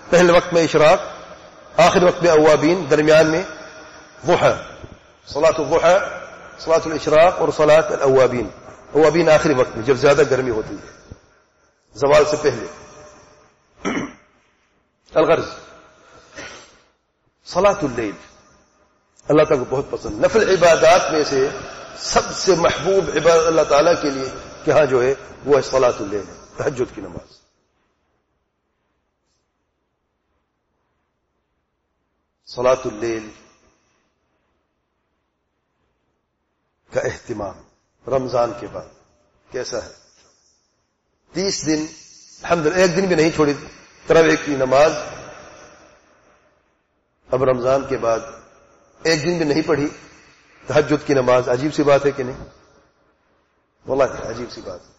پہلے وقت میں اشراق، آخر وقت میں اوابین، درمیان میں ضحی، صلاۃ الضحی، صلاۃ الاشراق اور صلاۃ الاوابین. اوابین آخری وقت میں جب زیادہ گرمی ہوتی ہے، زوال سے پہلے. الغرض صلاۃ اللیل اللہ تعالیٰ کو بہت پسند. نفل عبادات میں سے سب سے محبوب عبادت اللہ تعالیٰ کے لیے کہاں جو ہے وہ ہے صلاۃ اللیل، تہجد کی نماز. صلاۃ اللیل کا اہتمام رمضان کے بعد کیسا ہے؟ 30 دن الحمدللہ ایک دن بھی نہیں چھوڑی تراویح کی نماز. اب رمضان کے بعد ایک دن بھی نہیں پڑھی تہجد کی نماز. عجیب سی بات ہے کہ نہیں؟ واللہ عجیب سی بات ہے.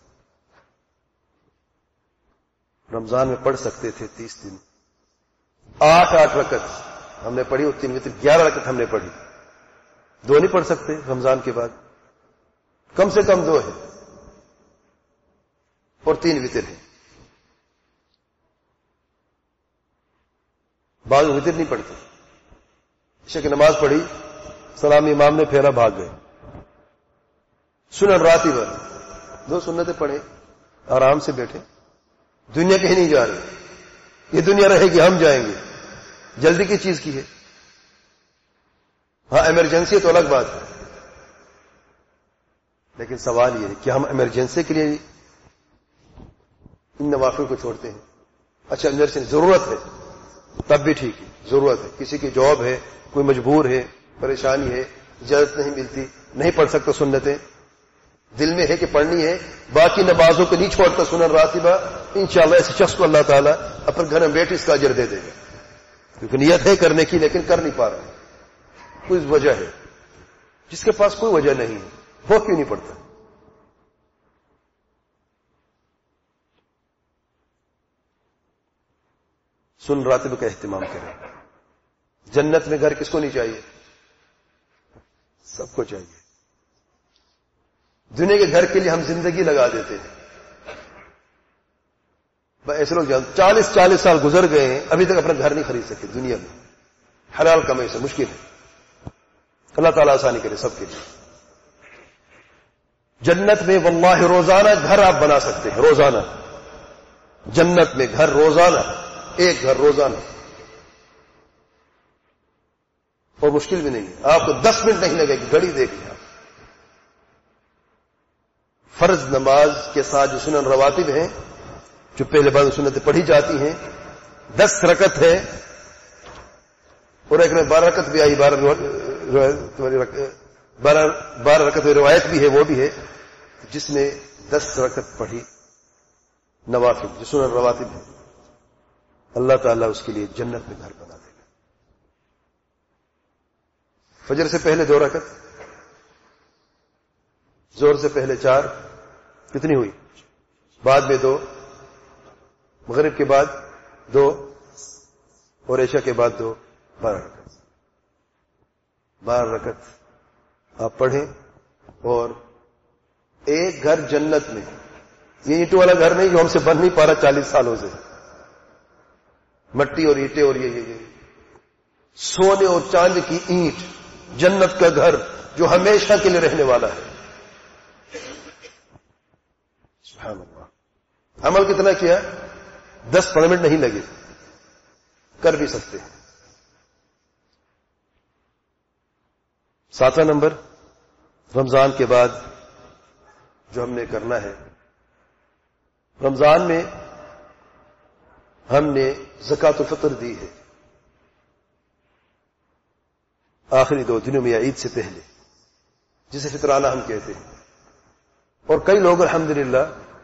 رمضان میں پڑھ سکتے تھے 30 دن 8 رکعت ہم نے پڑھی اور 3 وتر 11 رکعت ہم نے پڑھی. 2 نہیں پڑھ سکتے رمضان کے بعد؟ کم سے کم 2 ہے اور 3 وتر ہے. بعض وتر نہیں پڑھتے. عشاء کی نماز پڑھی، سلام امام نے پھیرا، بھاگ گئے. سنن راتبہ 2 سنتیں پڑھے، آرام سے بیٹھے. دنیا کہیں نہیں جا رہی، یہ دنیا رہے گی، ہم جائیں گے. جلدی کی چیز کی ہے؟ ہاں ایمرجنسی ہے تو الگ بات ہے، لیکن سوال یہ ہے کہ ہم ایمرجنسی کے لیے ان نوافل کو چھوڑتے ہیں. اچھا ایمرجنسی ضرورت ہے تب بھی ٹھیک ہے، ضرورت ہے، کسی کی جاب ہے، کوئی مجبور ہے، پریشانی ہے، اجازت نہیں ملتی، نہیں پڑھ سکتا سنتیں، دل میں ہے کہ پڑھنی ہے، باقی نمازوں کو نہیں چھوڑتا سنن راتبہ. انشاءاللہ ایسے شخص کو اللہ تعالیٰ اپنے گھر میں بیٹھ اس کا اجر دے دے گا، کیونکہ نیت ہے کرنے کی لیکن کر نہیں پا رہا ہے. کوئی وجہ ہے. جس کے پاس کوئی وجہ نہیں ہے وہ کیوں نہیں پڑھتا؟ سن راتب کا اہتمام کریں. جنت میں گھر کس کو نہیں چاہیے؟ سب کو چاہیے. دنیا کے گھر کے لیے ہم زندگی لگا دیتے ہیں. ایسے لوگ 40 سال گزر گئے ہیں، ابھی تک اپنا گھر نہیں خرید سکے دنیا میں. حلال کمائی سے مشکل ہے. اللہ تعالیٰ آسانی کرے سب کے لیے. جنت میں واللہ روزانہ گھر آپ بنا سکتے ہیں، روزانہ جنت میں گھر، روزانہ ایک گھر روزانہ، اور مشکل بھی نہیں ہے. آپ کو 10 منٹ نہیں لگے گی، گھڑی دیکھ لیں. فرض نماز کے ساتھ جو سنن رواتب ہیں، جو پہلے بعد سنتیں پڑھی جاتی ہیں، 10 رکعت ہے، اور ایک میں 12 رکعت بھی آئی، 12 رکعت روایت بھی ہے، وہ بھی ہے جس نے 10 رکعت پڑھی نوافل جو سنن رواتب ہے. اللہ تعالیٰ اس کے لیے جنت میں گھر بنا دے گا. فجر سے پہلے 2 رکعت، زور سے پہلے 4، کتنی ہوئی؟ بعد میں 2، مغرب کے بعد 2، اور عشاء کے بعد 2، 12 رکعت. 12 رکعت آپ پڑھیں. اور ایک گھر جنت میں، یہ اینٹوں والا گھر نہیں جو ہم سے بن نہیں پا رہا 40 سالوں سے، مٹی اور اینٹیں اور یہ سونے اور چاندی کی اینٹ، جنت کا گھر جو ہمیشہ کے لیے رہنے والا ہے. سبحان اللہ. عمل کتنا کیا؟ 10-15 منٹ نہیں لگے، کر بھی سکتے ہیں. 7واں نمبر رمضان کے بعد جو ہم نے کرنا ہے، رمضان میں ہم نے زکوٰۃ الفطر دی ہے آخری 2 دنوں میں یا عید سے پہلے، جسے فطرانہ ہم کہتے ہیں. اور کئی لوگ الحمدللہ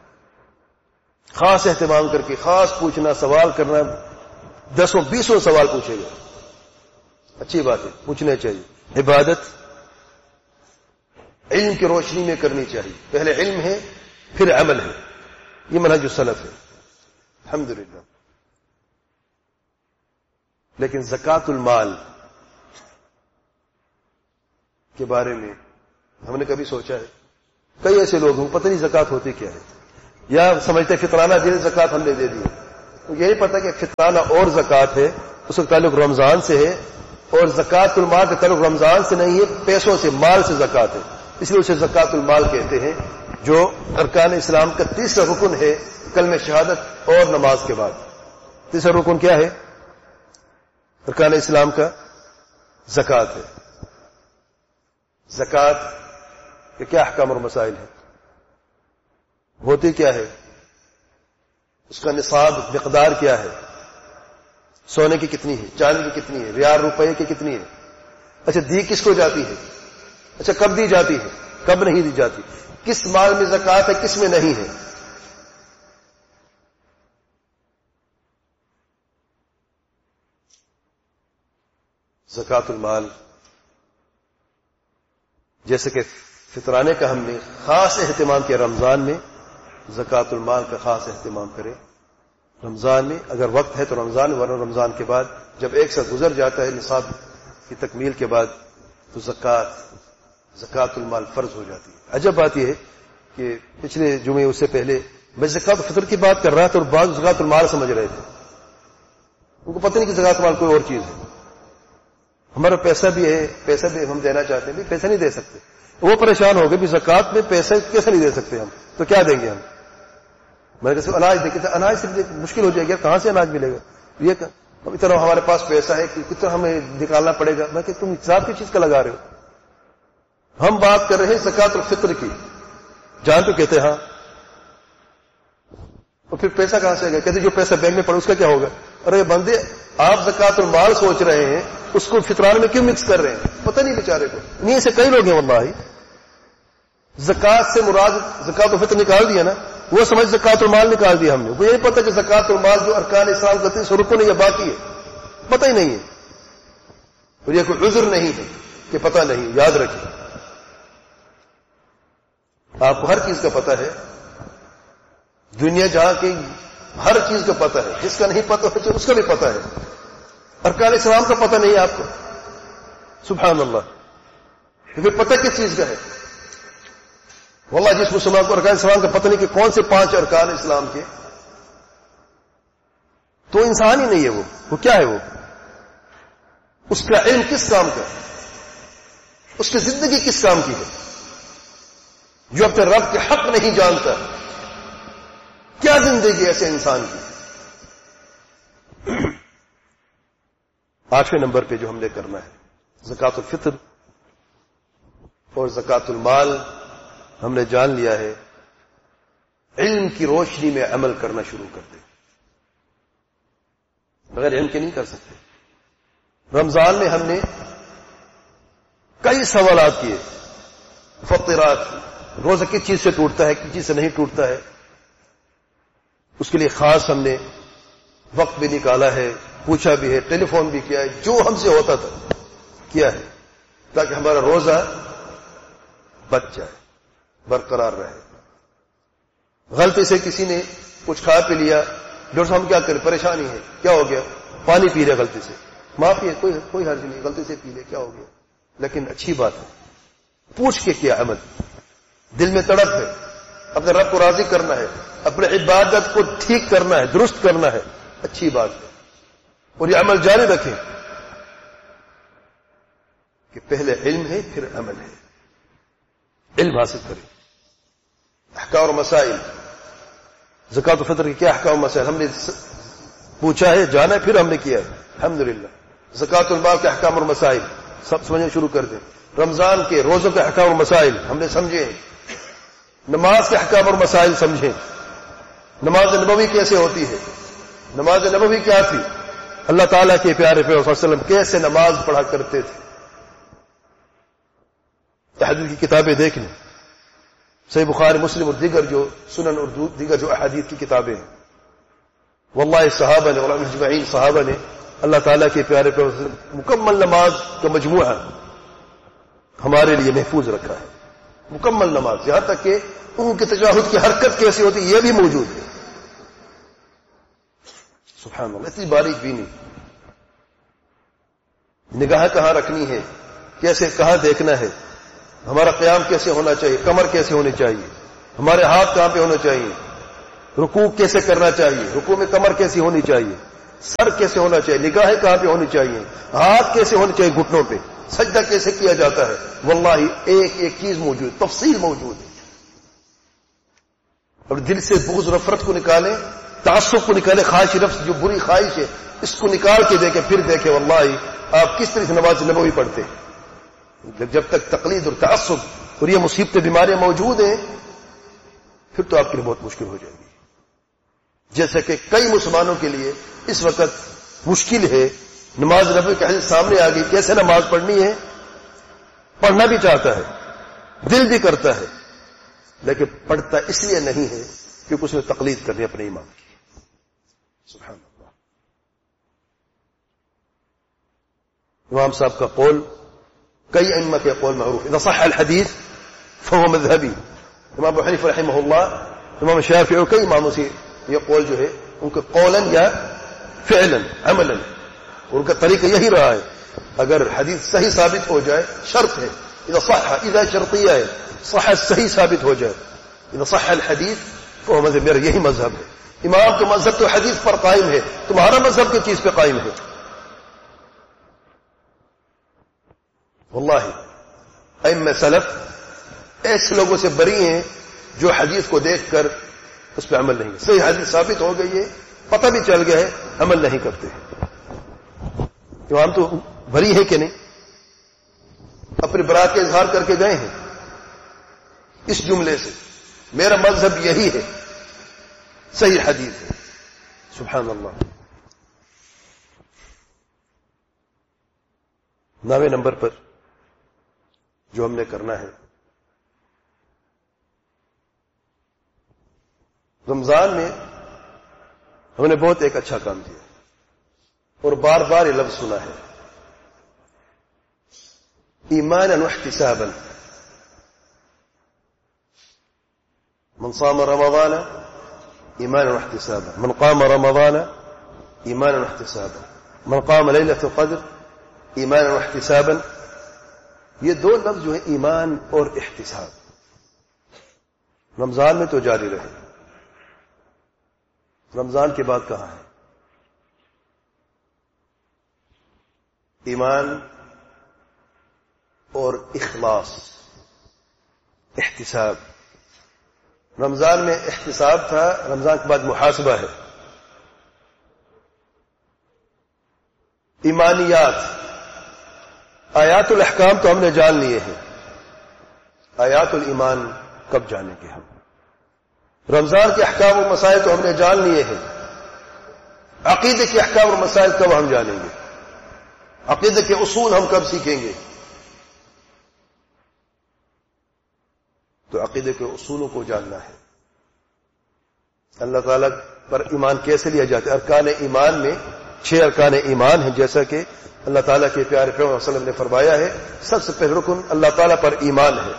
خاص اہتمام کر کے خاص پوچھنا، سوال کرنا، 10-20 سوال پوچھے گا. اچھی بات ہے، پوچھنے چاہیے. عبادت علم کی روشنی میں کرنی چاہیے. پہلے علم ہے پھر عمل ہے، یہ منہج السلف ہے الحمدللہ. لیکن زکوٰۃ المال کے بارے میں ہم نے کبھی سوچا ہے؟ کئی ایسے لوگ ہیں پتہ نہیں زکوٰۃ ہوتی کیا ہے، یا سمجھتے فطرانہ دے زکوٰۃ ہم نے دے دی. یہ نہیں پتا کہ فطرانہ اور زکوٰۃ ہے، اس کا تعلق رمضان سے ہے، اور زکوٰۃ المال کا تعلق رمضان سے نہیں ہے، پیسوں سے، مال سے زکوٰۃ ہے، اس لیے اسے زکوٰۃ المال کہتے ہیں، جو ارکان اسلام کا تیسرا رکن ہے کلمہ شہادت اور نماز کے بعد۔ تیسرا رکن کیا ہے ارکان اسلام کا؟ زکوٰۃ ہے۔ زکوٰۃ کے کیا احکام اور مسائل ہیں؟ ہوتی کیا ہے؟ اس کا نصاب مقدار کیا ہے؟ سونے کی کتنی ہے؟ چاندی کی کتنی ہے؟ ریال روپے کی کتنی ہے؟ اچھا دی کس کو جاتی ہے؟ اچھا کب دی جاتی ہے، کب نہیں دی جاتی؟ کس مال میں زکوٰۃ ہے، کس میں نہیں ہے؟ زکوٰۃ المال جیسے کہ فطرانے کا ہم نے خاص اہتمام کیا رمضان میں، زکوٰۃ المال کا خاص اہتمام کرے رمضان میں، اگر وقت ہے تو رمضان، ورنہ رمضان کے بعد جب ایک سال گزر جاتا ہے نصاب کی تکمیل کے بعد تو زکوٰۃ المال فرض ہو جاتی ہے۔ عجب بات یہ ہے کہ پچھلے جمعے اس سے پہلے میں زکوٰۃ الفطر کی بات کر رہا تھا اور بعض زکوٰۃ المال سمجھ رہے تھے، ان کو پتہ نہیں کہ زکوٰۃ المال کوئی اور چیز ہے۔ ہمارا پیسہ بھی ہے، پیسہ بھی ہم دینا چاہتے ہیں، بھی پیسہ نہیں دے سکتے، وہ پریشان ہو گئے بھی زکوٰۃ میں پیسہ کیسے نہیں دے سکتے ہم، تو کیا دیں گے ہم؟ میں نے کہا اناج دیکھے، اناج سے مشکل ہو جائے گا، کہاں سے اناج ملے گا؟ یہ اتنا ہمارے پاس پیسہ ہے کہ کتنا ہمیں نکالنا پڑے گا؟ میں کہ تم حساب کی چیز کا لگا رہے ہو، ہم بات کر رہے ہیں زکوٰۃ الفطر کی، جان تو کہتے ہاں، اور پھر پیسہ کہاں سے آئے گا؟ کہتے جو پیسہ بینک میں پڑے اس کا کیا ہوگا؟ ارے بندے آپ زکوٰۃ المال سوچ رہے ہیں، اس کو فطران میں کیوں مکس کر رہے ہیں؟ پتہ نہیں بیچارے کو، نہیں سے کئی لوگ ہیں واللہ، زکوٰۃ سے مراد زکوٰۃ الفطر نکال دیا نا، وہ سمجھ زکوٰۃ المال نکال دیا ہم نے، وہ یہی پتہ کہ زکوٰۃ المال جو ارکان اسلام کا 30 رکن ہے یا باقی ہے، پتہ ہی نہیں ہے، اور یہ کوئی عذر نہیں ہے کہ پتہ نہیں، یاد رکھیں آپ کو ہر چیز کا پتہ ہے، دنیا جہاں کی ہر چیز کا پتہ ہے، جس کا نہیں پتہ ہے اس کا بھی پتہ ہے، ارکان اسلام کا پتہ نہیں ہے آپ کو، سبحان اللہ، پھر پتہ کس چیز کا ہے؟ واللہ جس مسلمان کو ارکان اسلام کا پتہ نہیں کہ کون سے 5 ارکان اسلام کے، تو انسان ہی نہیں ہے، وہ کیا ہے؟ وہ اس کا علم کس کام کا، اس کی زندگی کس کام کی ہے؟ جو اپنے رب کے حق نہیں جانتا، کیا زندگی ایسے انسان کی؟ 8ویں نمبر پہ جو ہم نے کرنا ہے زکوٰۃ الفطر اور زکوٰۃ المال، ہم نے جان لیا ہے علم کی روشنی میں عمل کرنا شروع کر دیں، بغیر علم کے نہیں کر سکتے۔ رمضان میں ہم نے کئی سوالات کیے، فطرات، روزہ کس چیز سے ٹوٹتا ہے، کس چیز سے نہیں ٹوٹتا ہے، اس کے لیے خاص ہم نے وقت بھی نکالا ہے، پوچھا بھی ہے، ٹیلی فون بھی کیا ہے، جو ہم سے ہوتا تھا کیا ہے، تاکہ ہمارا روزہ بچ جائے، برقرار رہے۔ غلطی سے کسی نے کچھ کھا پی لیا، ڈاکٹر صاحب ہم کیا کریں، پریشانی ہے، کیا ہو گیا؟ پانی پی رہے غلطی سے، معافی ہے، کوئی حرج نہیں، غلطی سے پی لے، کیا ہو گیا؟ لیکن اچھی بات ہے پوچھ کے کیا عمل، دل میں تڑپ ہے، اپنے رب کو راضی کرنا ہے، اپنے عبادت کو ٹھیک کرنا ہے، درست کرنا ہے، اچھی بات ہے، اور یہ عمل جاری رکھیں کہ پہلے علم ہے پھر عمل ہے، علم حاصل کریں۔ احکام اور مسائل، زکوٰۃ الفطر کے کیا احکام و مسائل ہم نے پوچھا ہے، جانا ہے، پھر ہم نے کیا ہے الحمدللہ۔ زکوٰۃ المال کے احکام اور مسائل سب سمجھنا شروع کر دیں، رمضان کے روزوں کے احکام اور مسائل ہم نے سمجھے، نماز کے احکام اور مسائل سمجھیں، نماز نبوی کیسے ہوتی ہے، نماز نبوی کیا تھی، اللہ تعالیٰ کے پیارے پیغمبر صلی اللہ علیہ وسلم کیسے نماز پڑھا کرتے تھے، تحدید کی کتابیں دیکھ لیں، صحیح بخاری مسلم اور دیگر جو سنن اور دیگر جو احادیث کی کتابیں ہیں، واللہ صحابہ نے، علماء اجمعین صحابہ نے اللہ تعالیٰ کے پیارے پیغمبر صلی اللہ علیہ وسلم مکمل نماز کا مجموعہ ہمارے لیے محفوظ رکھا ہے، مکمل نماز، یہاں تک کہ ان کی تشہد کی حرکت کیسی ہوتی یہ بھی موجود ہے، سبحان اللہ، اتنی باریک بھی نہیں، نگاہ کہاں رکھنی ہے، کیسے کہاں دیکھنا ہے، ہمارا قیام کیسے ہونا چاہیے، کمر کیسے ہونی چاہیے، ہمارے ہاتھ کہاں پہ ہونے چاہیے، رکوع کیسے کرنا چاہیے, رکوع میں کمر کیسی ہونی چاہیے, سر کیسے ہونا چاہیے, نگاہیں کہاں پہ ہونی چاہیے, ہاتھ کیسے ہونے چاہیے گھٹنوں پہ, سجدہ کیسے کیا جاتا ہے, واللہ ایک ایک چیز موجود, تفصیل موجود ہے. اور دل سے بغض نفرت کو نکالیں, تعصب کو نکالیں, خواہش نفس جو بری خواہش ہے اس کو نکال کے دیکھیں, پھر دیکھیں واللہ آپ کس طرح سے نماز نبوی پڑھتے. جب تک تقلید اور تعصب اور یہ مصیبتیں بیماریاں موجود ہیں پھر تو آپ کے لیے بہت مشکل ہو جائے گی. جیسا کہ کئی مسلمانوں کے لیے اس وقت مشکل ہے, نماز نبوی کی حدیث سامنے آ گئی, کیسے نماز پڑھنی ہے, پڑھنا بھی چاہتا ہے, دل بھی کرتا ہے, لیکن پڑھتا اس لیے نہیں ہے کیونکہ اس نے تقلید کرنی اپنے امام کی. سبحان اللہ. امام صاحب کا قول کئی ائمہ کے قول معروف, اذا صح الحدیث فهو مذهبی. امام ابو حنیفہ رحمہ اللہ, امام شافعی اور کئی اماموں سے یہ قول جو ہے ان کا قولا یا فعلا عملا, ان کا طریقہ یہی رہا ہے. اگر حدیث صحیح ثابت ہو جائے, شرط ہے اذا صح, اذا شرطیہ ہے, صح صحیح ثابت ہو جائے, اذا صح الحدیث فهو مذہب, میرا یہی مذہب ہے. امام کا مذہب تو حدیث پر قائم ہے, تمہارا مذہب کس چیز پہ قائم ہے؟ واللہ ائمہ سلف ایسے لوگوں سے بری ہیں جو حدیث کو دیکھ کر اس پہ عمل نہیں کرتے. صحیح حدیث ثابت ہو گئی ہے, پتہ بھی چل گیا ہے, عمل نہیں کرتے. امام تو بری ہے کہ نہیں, اپنی برات کا اظہار کر کے گئے ہیں اس جملے سے, میرا مذہب یہی ہے, صحیح حدیث ہے. سبحان اللہ. 9 نمبر پر جو ہم نے کرنا ہے, رمضان میں ہم نے بہت ایک اچھا کام کیا اور بار بار یہ لفظ سنا ہے, ایمانا واحتسابا. من صام رمضان ایمانا واحتسابا, من قام رمضان ایمانا واحتسابا, من قام ليلة القدر ایمانا واحتسابا. یہ دو لفظ جو ہیں ایمان اور احتساب, رمضان میں تو جاری رہے. رمضان کے بعد کہاں ہے ایمان اور اخلاص, احتساب. رمضان میں احتساب تھا, رمضان کے بعد محاسبہ ہے. ایمانیات, آیات الاحکام تو ہم نے جان لیے ہیں, آیات الایمان کب جانیں گے ہم؟ رمضان کے احکام اور مسائل تو ہم نے جان لیے ہیں, عقیدے کے احکام اور مسائل کب ہم جانیں گے؟ عقیدے کے اصول ہم کب سیکھیں گے؟ تو عقیدے کے اصولوں کو جاننا ہے. اللہ تعالیٰ پر ایمان کیسے لیا جاتا ہے؟ ارکان ایمان میں 6 ارکان ایمان ہیں, جیسا کہ اللہ تعالیٰ کے پیارے پیغمبر صلی اللہ علیہ وسلم نے فرمایا ہے. سب سے پہلا رکن اللہ تعالیٰ پر ایمان ہے.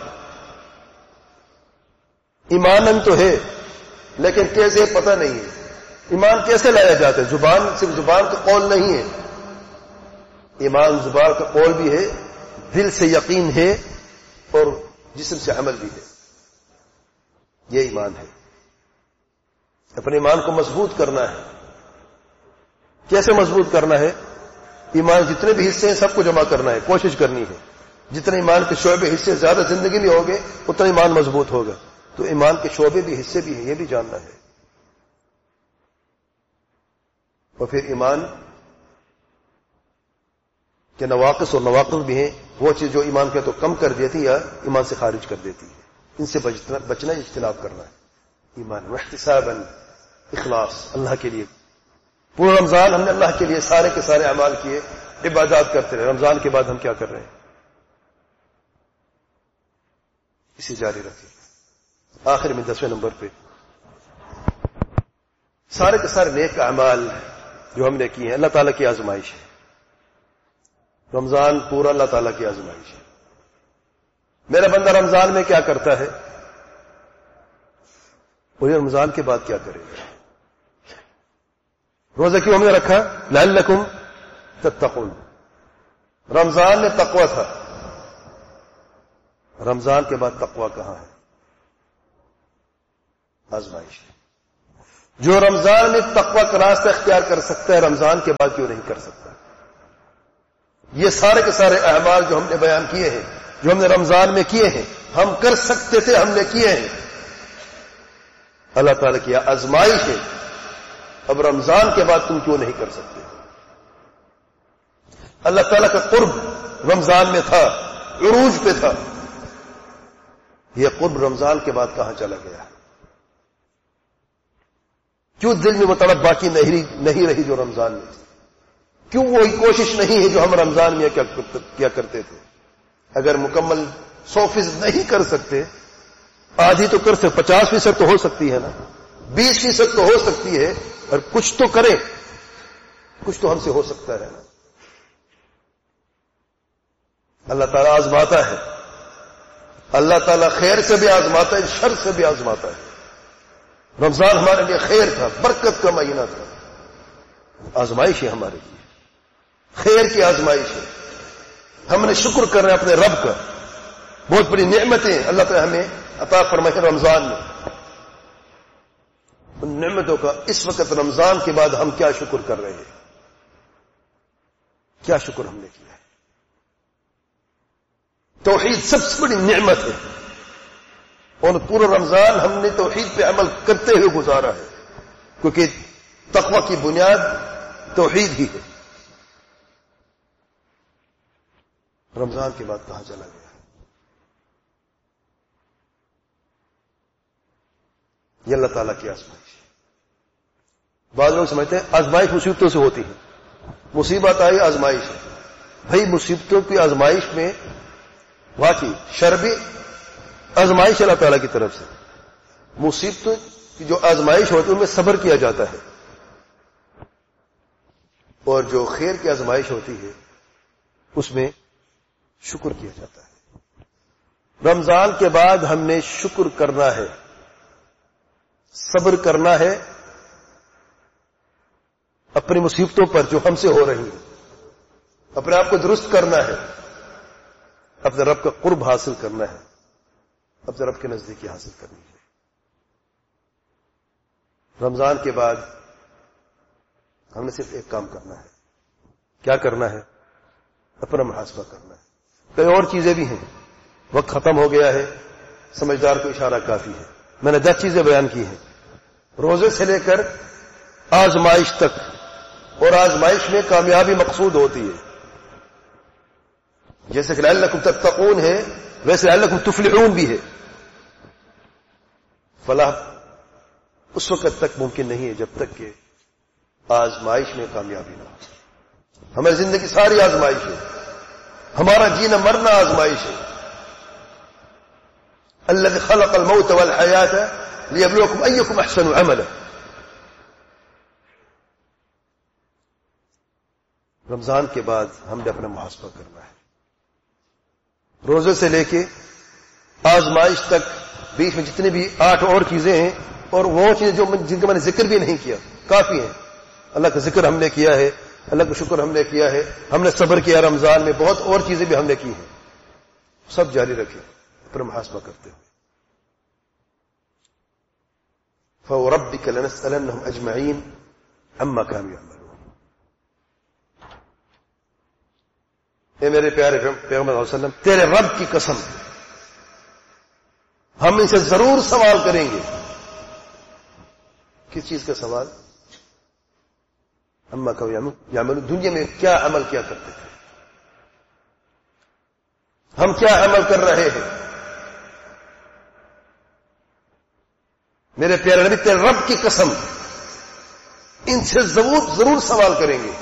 ایمانن تو ہے لیکن کیسے پتہ نہیں ہے. ایمان کیسے لایا جاتا ہے؟ زبان, صرف زبان کا قول نہیں ہے. ایمان زبان کا قول بھی ہے, دل سے یقین ہے اور جسم سے عمل بھی ہے. یہ ایمان ہے. اپنے ایمان کو مضبوط کرنا ہے. کیسے مضبوط کرنا ہے؟ ایمان جتنے بھی حصے ہیں سب کو جمع کرنا ہے, کوشش کرنی ہے. جتنے ایمان کے شعبے حصے زیادہ زندگی میں ہوگے اتنا ایمان مضبوط ہوگا. تو ایمان کے شعبے بھی حصے بھی ہیں, یہ بھی جاننا ہے. اور پھر ایمان کے نواقص اور نواقص بھی ہیں, وہ چیز جو ایمان کے تو کم کر دیتی یا ایمان سے خارج کر دیتی ہے, ان سے بچنا, اجتناب کرنا ہے. ایمان واحتسابا, اخلاص, اللہ کے لیے. پورا رمضان ہم نے اللہ کے لیے سارے کے سارے اعمال کیے, عبادات کرتے رہے. رمضان کے بعد ہم کیا کر رہے ہیں؟ اسے جاری رکھیں. آخر میں 10ویں نمبر پہ سارے کے سارے نیک اعمال جو ہم نے کیے ہیں اللہ تعالیٰ کی آزمائش ہے. رمضان پورا اللہ تعالیٰ کی آزمائش ہے. میرا بندہ رمضان میں کیا کرتا ہے اور یہ رمضان کے بعد کیا کرے گا؟ روزہ کیوں ہم نے رکھا؟ لعلکم تتقون. رمضان میں تقوی تھا, رمضان کے بعد تقوی کہاں ہے؟ آزمائش ہے. جو رمضان میں تقوی کا راستہ اختیار کر سکتا ہے رمضان کے بعد کیوں نہیں کر سکتا؟ یہ سارے کے سارے اعمال جو ہم نے بیان کیے ہیں، جو ہم نے رمضان میں کیے ہیں، ہم کر سکتے تھے، ہم نے کیے ہیں۔ اللہ تعالیٰ کی آزمائش ہے، اب رمضان کے بعد تم کیوں نہیں کر سکتے؟ اللہ تعالیٰ کا قرب رمضان میں تھا، عروج پہ تھا، یہ قرب رمضان کے بعد کہاں چلا گیا؟ کیوں دل میں وہ طلب باقی نہیں رہی جو رمضان میں تھی؟ کیوں وہی کوشش نہیں ہے جو ہم رمضان میں کیا کرتے تھے؟ اگر مکمل 100% نہیں کر سکتے، آدھی تو کر سکتے، 50% تو ہو سکتی ہے نا، 20% تو ہو سکتی ہے، اور کچھ تو کریں، کچھ تو ہم سے ہو سکتا ہے نا۔ اللہ تعالیٰ آزماتا ہے، اللہ تعالیٰ خیر سے بھی آزماتا ہے، شر سے بھی آزماتا ہے۔ رمضان ہمارے لیے خیر تھا، برکت کا مہینہ تھا، آزمائش ہے ہمارے لیے، خیر کی آزمائش ہے۔ ہم نے شکر کرنا اپنے رب کا، بہت بڑی نعمتیں اللہ تعالیٰ ہمیں عطا فرمائے رمضان میں، ان نعمتوں کا اس وقت رمضان کے بعد ہم کیا شکر کر رہے ہیں؟ کیا شکر ہم نے کیا ہے؟ توحید سب سے بڑی نعمت ہے، اور پورا رمضان ہم نے توحید پہ عمل کرتے ہوئے گزارا ہے، کیونکہ تقوی کی بنیاد توحید ہی ہے۔ رمضان کے بعد کہاں چلا گیا؟ یہ اللہ تعالیٰ کی آزمائش ہے۔ بعض لوگ سمجھتے ہیں آزمائش مصیبتوں سے ہوتی ہے، مصیبت آئی آزمائش ہے۔ بھائی مصیبتوں کی آزمائش میں واقعی شر بھی آزمائش اللہ تعالیٰ کی طرف سے، مصیبتوں کی جو آزمائش ہوتی ہے ان میں صبر کیا جاتا ہے، اور جو خیر کی آزمائش ہوتی ہے اس میں شکر کیا جاتا ہے۔ رمضان کے بعد ہم نے شکر کرنا ہے، صبر کرنا ہے اپنی مصیبتوں پر جو ہم سے ہو رہی ہیں، اپنے آپ کو درست کرنا ہے، اپنے رب کا قرب حاصل کرنا ہے، اپنے رب کے نزدیکی حاصل کرنی ہے۔ رمضان کے بعد ہم نے صرف ایک کام کرنا ہے۔ کیا کرنا ہے؟ اپنا محاسبہ کرنا ہے۔ کئی اور چیزیں بھی ہیں، وقت ختم ہو گیا ہے، سمجھدار کو اشارہ کافی ہے۔ میں نے 10 چیزیں بیان کی ہیں، روزے سے لے کر آزمائش تک، اور آزمائش میں کامیابی مقصود ہوتی ہے۔ جیسے کہ لعلکم تتقون ہے، ویسے لعلکم تفلحون بھی ہے۔ فلاح اس وقت تک ممکن نہیں ہے جب تک کہ آزمائش میں کامیابی نہ ہو۔ ہماری زندگی ساری آزمائش ہے، ہمارا جینا مرنا آزمائش ہے۔ الذی خلق الموت والحیات لیبلوکم ایکم احسن عملا۔ رمضان کے بعد ہم نے اپنا محاسبہ کرنا ہے، روزے سے لے کے آزمائش تک، بیچ میں جتنی بھی 8 اور چیزیں ہیں، اور وہ چیزیں جن کا میں نے ذکر بھی نہیں کیا، کافی ہیں۔ اللہ کا ذکر ہم نے کیا ہے، اللہ کا شکر ہم نے کیا ہے، ہم نے صبر کیا رمضان میں، بہت اور چیزیں بھی ہم نے کی ہیں۔ سب جاری رکھیں اپنا محاسبہ کرتے ہوئے۔ فَوَرَبِّكَ لَنَسْأَلَنَّهُمْ أَجْمَعِينَ عَمَّا كَانُوا يَعْمَلُونَ۔ اے میرے پیارے پیغمبر صلی اللہ علیہ وسلم، تیرے رب کی قسم ہم ان سے ضرور سوال کریں گے۔ کس چیز کا سوال؟ عَمَّا كَانُوا يَعْمَلُونَ، دنیا میں کیا عمل کیا کرتے تھے، ہم کیا عمل کر رہے ہیں۔ میرے پیارے نبی، تیرے رب کی قسم ان سے ضرور سوال کریں گے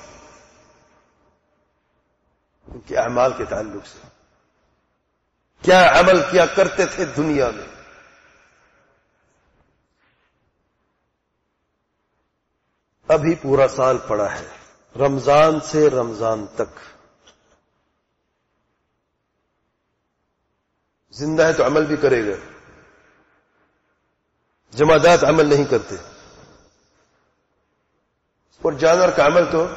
ان کے اعمال کے تعلق سے، کیا عمل کیا کرتے تھے دنیا میں۔ ابھی پورا سال پڑا ہے، رمضان سے رمضان تک۔ زندہ ہے تو عمل بھی کرے گا، جمادات عمل نہیں کرتے، اور جانور کا عمل تو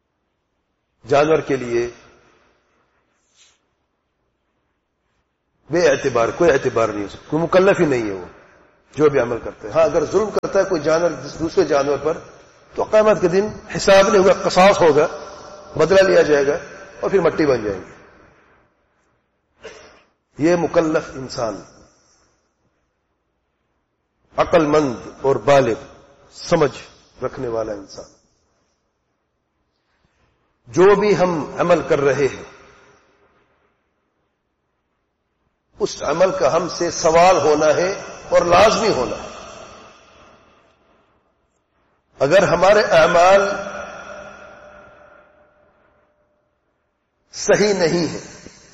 جانور کے لیے بے اعتبار، کوئی اعتبار نہیں ہے، کوئی مکلف ہی نہیں ہے وہ جو بھی عمل کرتا ہے. ہاں اگر ظلم کرتا ہے کوئی جانور دوسرے جانور پر تو قیامت کے دن حساب نہیں ہوگا، قصاص ہوگا، بدلہ لیا جائے گا اور پھر مٹی بن جائیں گے. یہ مکلف انسان، عقل مند اور بالغ سمجھ رکھنے والا انسان، جو بھی ہم عمل کر رہے ہیں اس عمل کا ہم سے سوال ہونا ہے اور لازمی ہونا ہے. اگر ہمارے اعمال صحیح نہیں ہیں،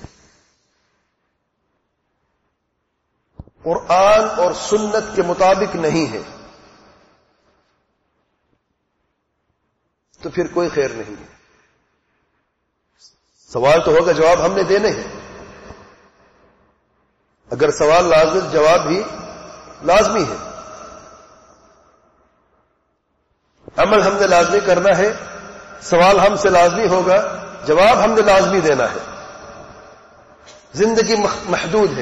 قرآن اور سنت کے مطابق نہیں ہے، تو پھر کوئی خیر نہیں ہے. سوال تو ہوگا، جواب ہم نے دینے ہیں. اگر سوال لازم، جواب بھی لازمی ہے. عمل ہم نے لازمی کرنا ہے، سوال ہم سے لازمی ہوگا، جواب ہم نے لازمی دینا ہے. زندگی محدود ہے،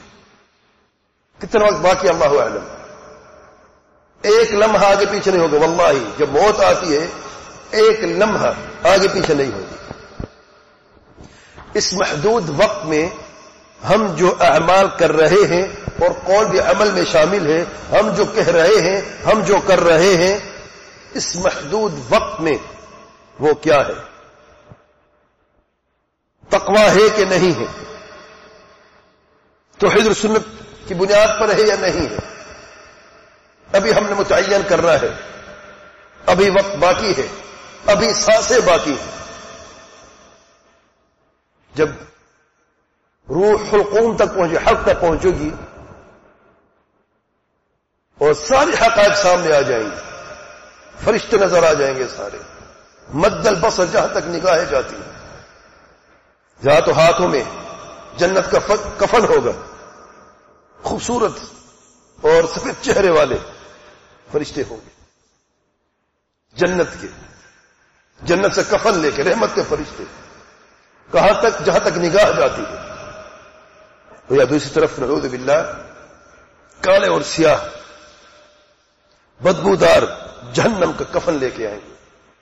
کتنا وقت باقی اللہ اعلم. ایک لمحہ آگے پیچھے نہیں ہوگا. واللہ جب موت آتی ہے ایک لمحہ آگے پیچھے نہیں ہوگی. اس محدود وقت میں ہم جو اعمال کر رہے ہیں اور قول بھی عمل میں شامل ہے، ہم جو کہہ رہے ہیں، ہم جو کر رہے ہیں، اس محدود وقت میں وہ کیا ہے؟ تقویٰ ہے کہ نہیں ہے؟ توحید اور سنت کی بنیاد پر ہے یا نہیں ہے؟ ابھی ہم نے متعین کرنا ہے. ابھی وقت باقی ہے، ابھی سانسیں باقی ہیں. جب روح القوم تک پہنچے، حق تک پہنچے گی اور سارے حقائق سامنے آ جائیں گے، فرشتے نظر آ جائیں گے سارے. مد البصر جہاں تک نگاہیں جاتی ہیں، جہاں تو ہاتھوں میں جنت کا کفن ہوگا، خوبصورت اور سفید چہرے والے فرشتے ہوں گے جنت کے، جنت سے کفن لے کے رحمت کے فرشتے. کہاں تک؟ جہاں تک نگاہ جاتی ہے. یا دوسری طرف نعوذ باللہ کالے اور سیاہ بدبودار جہنم کا کفن لے کے آئیں گے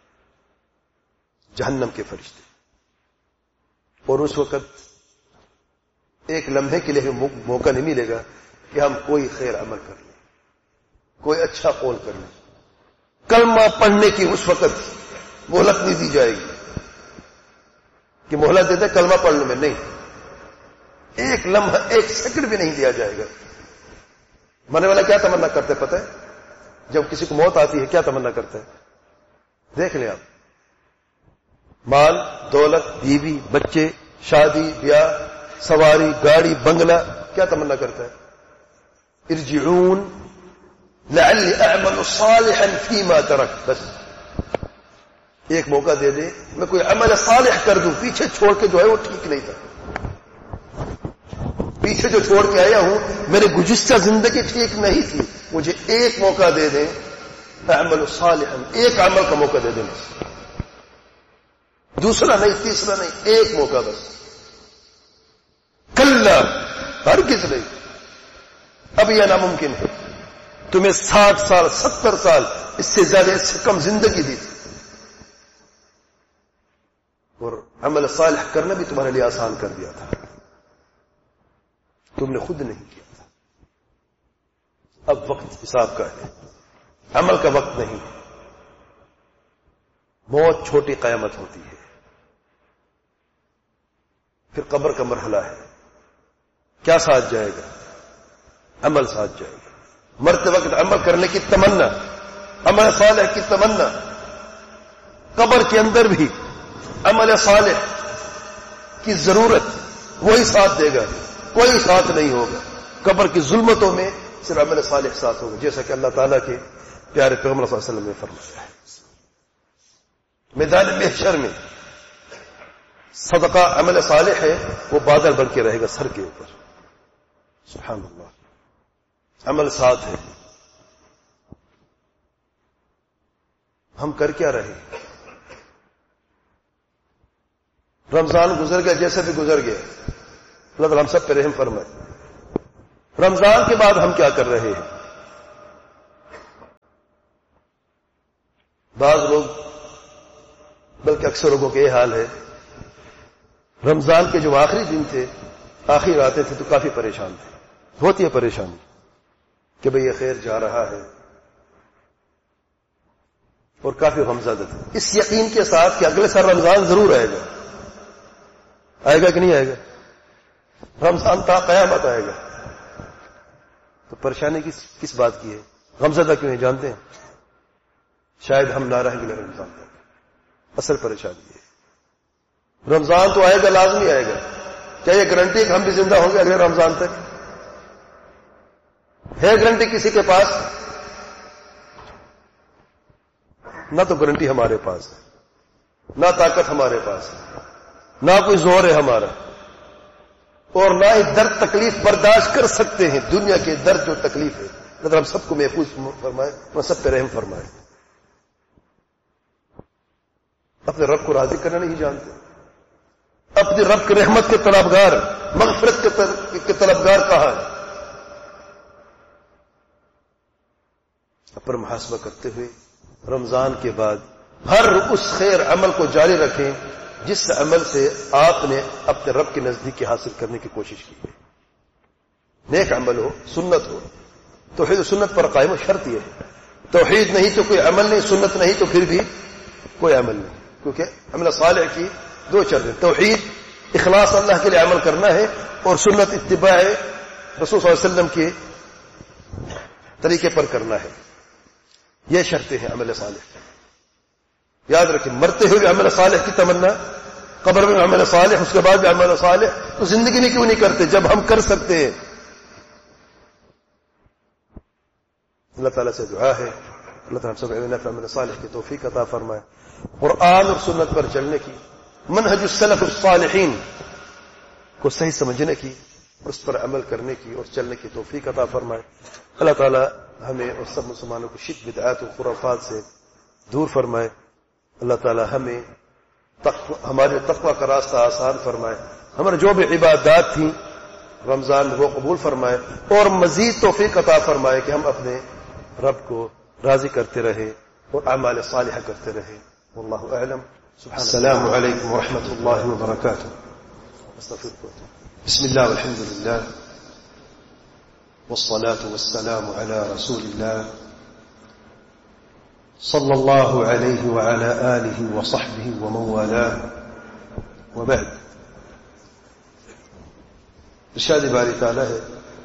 جہنم کے فرشتے. اور اس وقت ایک لمحے کے لیے موقع نہیں ملے گا کہ ہم کوئی خیر عمل کر لیں، کوئی اچھا قول کر لیں. کلمہ پڑھنے کی اس وقت مہلت نہیں دی جائے گی کہ مہلت دیتے کلمہ پڑھنے میں، نہیں. ایک لمحہ، ایک سیکنڈ بھی نہیں دیا جائے گا. مرنے والا کیا تمنا کرتے پتہ ہے؟ جب کسی کو موت آتی ہے کیا تمنا کرتا ہے؟ دیکھ لیں آپ، مال، دولت، بیوی، بچے، شادی، بیاہ، سواری، گاڑی، بنگلہ، کیا تمنا کرتا ہے؟ ارجعون لعلی اعمل صالحا فیما ترک. بس ایک موقع دے دے میں کوئی عمل صالح کر دوں. پیچھے چھوڑ کے جو ہے وہ ٹھیک نہیں تھا. پیچھے جو چھوڑ کے آیا ہوں میرے گزشتہ زندگی ٹھیک نہیں تھی. مجھے ایک موقع دے دیں، اعمل صالحا، ایک عمل کا موقع دے دیں بس. دوسرا نہیں، تیسرا نہیں، ایک موقع بس. کلا، ہرگز نہیں. اب یہ ناممکن ہے. تمہیں 60 سال، 70 سال، اس سے زیادہ، اس سے کم زندگی دی تھی، اور عمل صالح کرنا بھی تمہارے لیے آسان کر دیا تھا. تم نے خود نہیں کیا تھا. اب وقت حساب کا ہے، عمل کا وقت نہیں. موت چھوٹی قیامت ہوتی ہے، پھر قبر کا مرحلہ ہے. کیا ساتھ جائے گا؟ عمل ساتھ جائے گا. مرتے وقت عمل کرنے کی تمنا، عمل صالح کی تمنا. قبر کے اندر بھی عمل صالح کی ضرورت، وہی ساتھ دے گا، کوئی ساتھ نہیں ہوگا. قبر کی ظلمتوں میں صرف عمل صالح ساتھ ہوگا، جیسا کہ اللہ تعالیٰ کے پیارے پیغمبر صلی اللہ علیہ وسلم نے فرمایا ہے. میدان محشر میں صدقہ عمل صالح ہے، وہ بادل بن کے رہے گا سر کے اوپر. سبحان اللہ. عمل ساتھ ہے. ہم کر کیا رہے؟ رمضان گزر گیا، جیسا بھی گزر گیا. اللہ تعالیٰ ہم سب پہ رحم فرمائے. رمضان کے بعد ہم کیا کر رہے ہیں؟ بعض لوگ، بلکہ اکثر لوگوں کا یہ حال ہے، رمضان کے جو آخری دن تھے، آخری راتیں تھے، تو کافی پریشان تھے. ہوتی ہے پریشانی کہ بھئی یہ خیر جا رہا ہے، اور کافی غمزدہ تھے، اس یقین کے ساتھ کہ اگلے سال رمضان ضرور آئے گا. آئے گا کہ نہیں آئے گا؟ رمضان تا قیامت آئے گا. تو پریشانی کس بات کی ہے؟ غمزدہ کیوں ہے جانتے ہیں؟ شاید ہم نہ رہیں گے رمضان تک. اصل پریشانی ہے رمضان تو آئے گا، لازمی آئے گا. کیا یہ گارنٹی کہ ہم بھی زندہ ہوں گے اگلے رمضان تک؟ ہے گارنٹی کسی کے پاس؟ نہ تو گارنٹی ہمارے پاس ہے، نہ طاقت ہمارے پاس ہے، نہ کوئی زور ہے ہمارا، اور نہ ہی درد تکلیف برداشت کر سکتے ہیں. دنیا کے درد جو تکلیف ہے، مطلب ہم سب کو محفوظ فرمائے اور سب پہ رحم فرمائے. اپنے رب کو راضی کرنا نہیں جانتے، اپنے رب کی رحمت کے طلبگار، مغفرت کے طلبگار کہاں ہے؟ پر محاسبہ کرتے ہوئے رمضان کے بعد ہر اس خیر عمل کو جاری رکھیں جس عمل سے آپ نے اپنے رب کی نزدیکی حاصل کرنے کی کوشش کی ہے. نیک عمل ہو، سنت ہو. توحید و سنت پر قائم و شرط یہ ہے. توحید نہیں تو کوئی عمل نہیں، سنت نہیں تو پھر بھی کوئی عمل نہیں. کیونکہ عمل صالح کی دو شرطیں، توحید اخلاص اللہ کے لیے عمل کرنا ہے، اور سنت اتباع رسول صلی اللہ علیہ وسلم کے طریقے پر کرنا ہے. یہ شرطیں ہیں عمل صالح. یاد رکھیں، مرتے ہوئے بھی عمل صالح کی تمنا، قبر میں عمل صالح، اس کے بعد بھی عمل صالح. تو زندگی میں کیوں نہیں کرتے جب ہم کر سکتے ہیں؟ اللہ تعالیٰ سے دعا ہے اللہ تعالیٰ سب عمل صالح کی توفیق عطا فرمائے. قرآن اور سنت پر چلنے کی، منہج السلف الصالحین کو صحیح سمجھنے کی، اس پر عمل کرنے کی اور چلنے کی توفیق عطا فرمائے. اللہ تعالیٰ ہمیں اور سب مسلمانوں کو شرک بدعات و خرافات سے دور فرمائے. اللہ تعالیٰ ہمیں ہمارے تقوی کا راستہ آسان فرمائے. ہمارے جو بھی عبادات تھیں رمضان میں وہ قبول فرمائے، اور مزید توفیق عطا فرمائے کہ ہم اپنے رب کو راضی کرتے رہے اور اعمال صالحہ کرتے رہے. واللہ اعلم. السلام علیکم ورحمۃ اللہ وبرکاتہ. بسم اللہ والحمد للہ والصلاة والسلام على رسول الله صلى الله عليه وعلى آله وصحبه ومن والاه وبعد. ارشاد باری تعالی ہے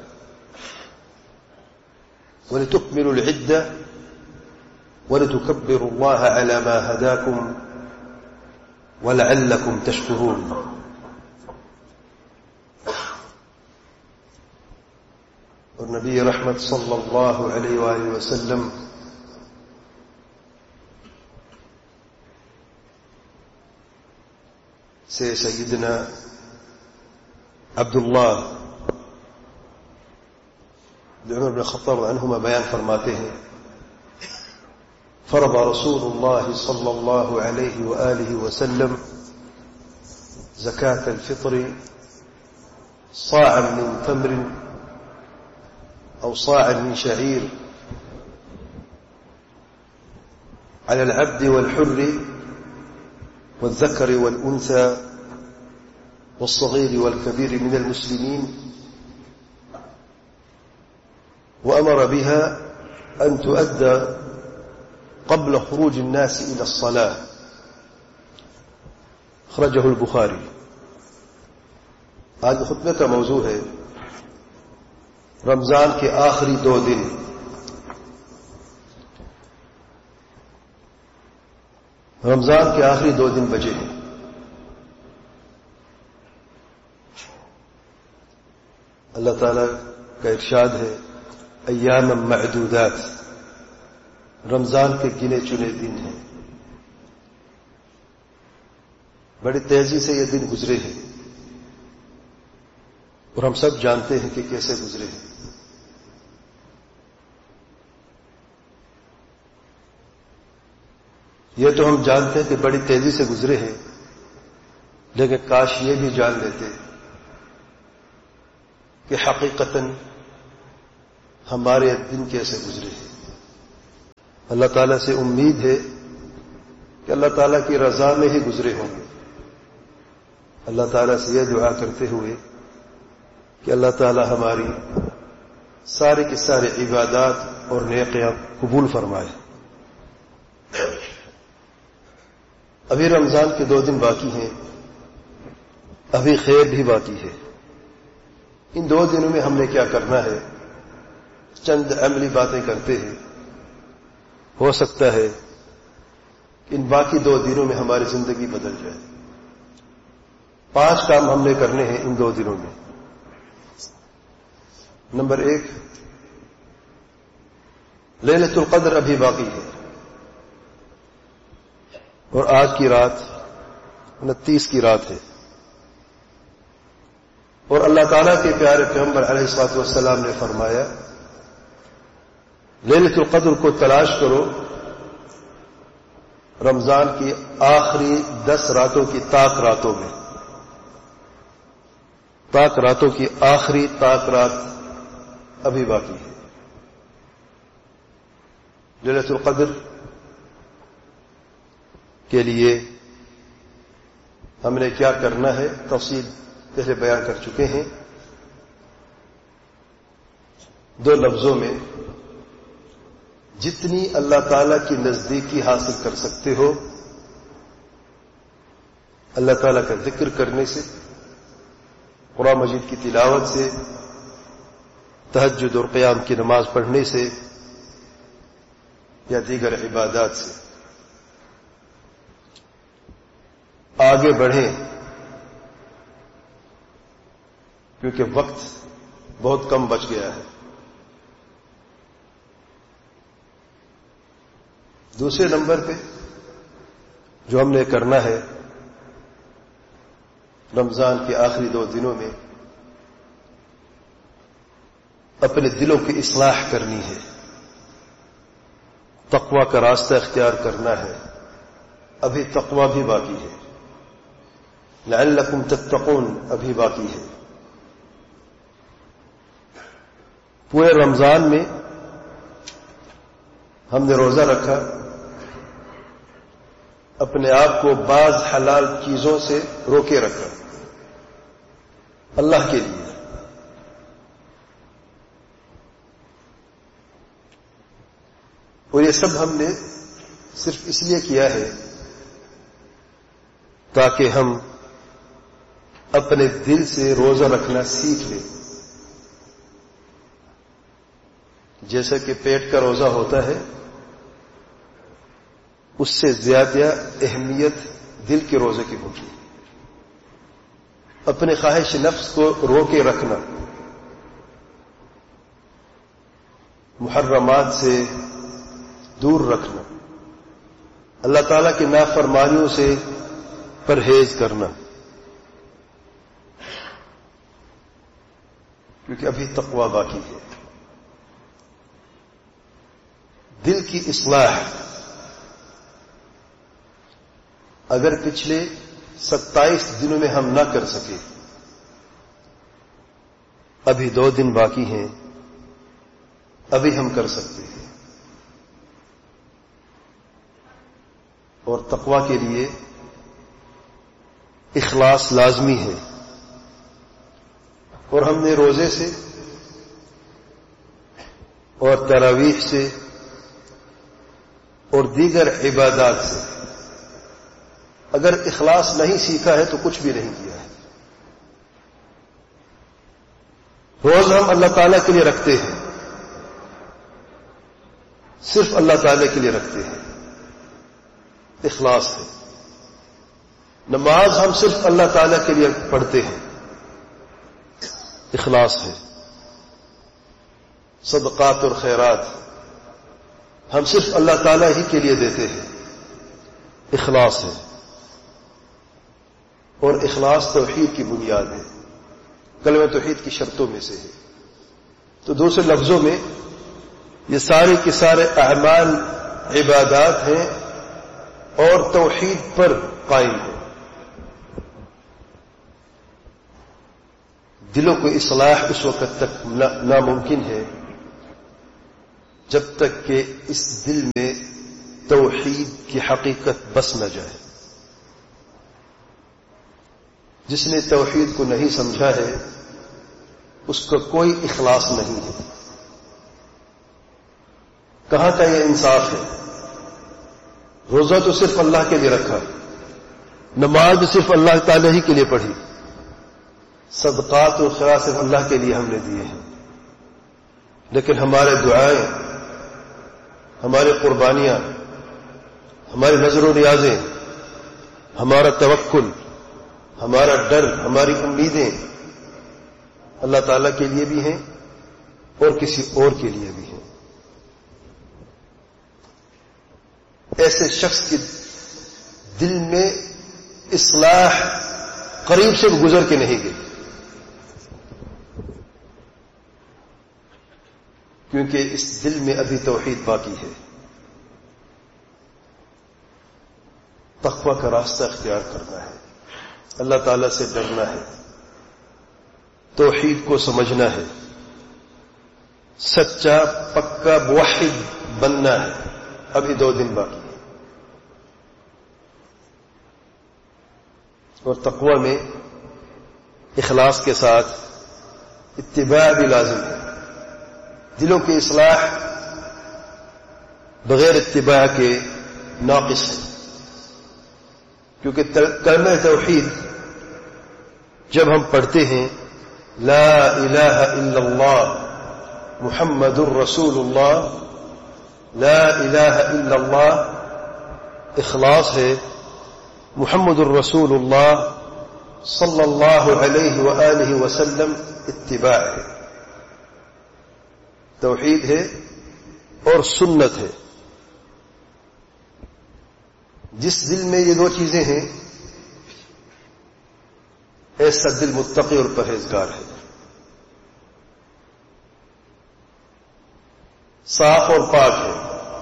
وَلِتُكْمِلُوا الْعِدَّةَ وَلِتُكَبِّرُوا اللَّهَ عَلَى مَا هَدَاكُمْ وَلَعَلَّكُمْ تَشْكُرُونَ. اور نبی رحمت صلی اللہ علیہ وآلہ وسلم سے سیدنا عبداللہ بن عمر بن الخطاب عنہما بیان فرماتے ہیں فرض رسول اللہ صلی اللہ علیہ وآلہ وسلم زکاة الفطر صاعا من تمر أو صاعا من شعير على العبد والحر والذكر والأنثى والصغير والكبير من المسلمين، وأمر بها أن تؤدى قبل خروج الناس إلى الصلاة. أخرجه البخاري. آج خطبے کا موضوع ہے رمضان کے آخری 2 دن. رمضان کے آخری 2 دن بچے ہیں. اللہ تعالی کا ارشاد ہے ایام معدودات، رمضان کے گنے چنے دن ہیں. بڑی تیزی سے یہ دن گزرے ہیں اور ہم سب جانتے ہیں کہ کیسے گزرے ہیں. یہ تو ہم جانتے ہیں کہ بڑی تیزی سے گزرے ہیں، لیکن کاش یہ بھی جان لیتے کہ حقیقتاً ہمارے دن کیسے گزرے ہیں. اللہ تعالیٰ سے امید ہے کہ اللہ تعالیٰ کی رضا میں ہی گزرے ہوں گے. اللہ تعالیٰ سے یہ دعا کرتے ہوئے کہ اللہ تعالیٰ ہماری سارے کی سارے عبادات اور نیکیاں قبول فرمائے. ابھی رمضان کے 2 دن باقی ہیں، ابھی خیر بھی باقی ہے. ان 2 دنوں میں ہم نے کیا کرنا ہے؟ چند عملی باتیں کرتے ہیں. ہو سکتا ہے کہ ان باقی 2 دنوں میں ہماری زندگی بدل جائے. 5 کام ہم نے کرنے ہیں ان 2 دنوں میں. نمبر 1، لیلۃ القدر ابھی باقی ہے اور آج کی رات 29 کی رات ہے. اور اللہ تعالیٰ کے پیارے پیغمبر علیہ الصلوۃ والسلام نے فرمایا لیلۃ القدر کو تلاش کرو رمضان کی آخری 10 راتوں کی طاق راتوں میں. طاق راتوں کی آخری طاق رات ابھی باقی ہے. لیلۃ القدر کے لیے ہم نے کیا کرنا ہے تفصیل پہلے بیان کر چکے ہیں. 2 لفظوں میں جتنی اللہ تعالی کی نزدیکی حاصل کر سکتے ہو اللہ تعالیٰ کا ذکر کرنے سے، قرآن مجید کی تلاوت سے، تہجد اور قیام کی نماز پڑھنے سے یا دیگر عبادات سے آگے بڑھیں، کیونکہ وقت بہت کم بچ گیا ہے. دوسرے نمبر پہ جو ہم نے کرنا ہے رمضان کے آخری 2 دنوں میں اپنے دلوں کی اصلاح کرنی ہے، تقوی کا راستہ اختیار کرنا ہے. ابھی تقوی بھی باقی ہے، لعلکم تتقون ابھی باقی ہے. پورے رمضان میں ہم نے روزہ رکھا، اپنے آپ کو بعض حلال چیزوں سے روکے رکھا اللہ کے لیے. اور یہ سب ہم نے صرف اس لیے کیا ہے تاکہ ہم اپنے دل سے روزہ رکھنا سیکھ لیں. جیسا کہ پیٹ کا روزہ ہوتا ہے اس سے زیادہ اہمیت دل کے روزے کی ہوتی ہے. اپنے خواہش نفس کو روکے رکھنا، محرمات سے دور رکھنا، اللہ تعالیٰ کی نافرمانیوں سے پرہیز کرنا، کیونکہ ابھی تقوی باقی ہے. دل کی اصلاح اگر پچھلے 27 دنوں میں ہم نہ کر سکے، ابھی 2 دن باقی ہیں، ابھی ہم کر سکتے ہیں. اور تقوی کے لیے اخلاص لازمی ہے. اور ہم نے روزے سے اور تراویح سے اور دیگر عبادات سے اگر اخلاص نہیں سیکھا ہے تو کچھ بھی نہیں کیا ہے. روز ہم اللہ تعالیٰ کے لیے رکھتے ہیں، صرف اللہ تعالیٰ کے لیے رکھتے ہیں، اخلاص ہے. نماز ہم صرف اللہ تعالیٰ کے لیے پڑھتے ہیں، اخلاص ہے. صدقات اور خیرات ہم صرف اللہ تعالیٰ ہی کے لیے دیتے ہیں، اخلاص ہے. اور اخلاص توحید کی بنیاد ہے، کلمہ توحید کی شرطوں میں سے ہے. تو دوسرے لفظوں میں یہ سارے کے سارے اعمال عبادات ہیں اور توحید پر قائم ہیں. دلوں کو اصلاح اس وقت تک ناممکن ہے جب تک کہ اس دل میں توحید کی حقیقت بس نہ جائے. جس نے توحید کو نہیں سمجھا ہے اس کا کوئی اخلاص نہیں ہے. کہاں کا یہ انصاف ہے؟ روزہ تو صرف اللہ کے لیے رکھا، نماز بھی صرف اللہ تعالی ہی کے لیے پڑھی، صدقات و خیرات صرف اللہ کے لیے ہم نے دیے ہیں، لیکن ہمارے دعائیں، ہماری قربانیاں، ہماری نظر و نیازیں، ہمارا توکل، ہمارا ڈر، ہماری امیدیں اللہ تعالیٰ کے لیے بھی ہیں اور کسی اور کے لیے بھی ہیں. ایسے شخص کے دل میں اصلاح قریب سے گزر کے نہیں گئی، کیونکہ اس دل میں ابھی توحید باقی ہے. تقوی کا راستہ اختیار کرنا ہے، اللہ تعالیٰ سے ڈرنا ہے، توحید کو سمجھنا ہے، سچا پکا موحد بننا ہے. ابھی 2 دن باقی ہے. اور تقوی میں اخلاص کے ساتھ اتباع بھی لازم ہے. دلوں کی اصلاح بغیر اتباع کے ناقص ہے، کیونکہ کلمہ توحید جب ہم پڑھتے ہیں لا الہ الا اللہ محمد الرسول اللہ، لا الہ الا اللہ اخلاص ہے، محمد الرسول اللہ صلی اللہ علیہ وآلہ وسلم اتباع ہے، توحید ہے اور سنت ہے. جس دل میں یہ 2 چیزیں ہیں ایسا دل متقی اور پرہیزگار ہے، صاف اور پاک ہے.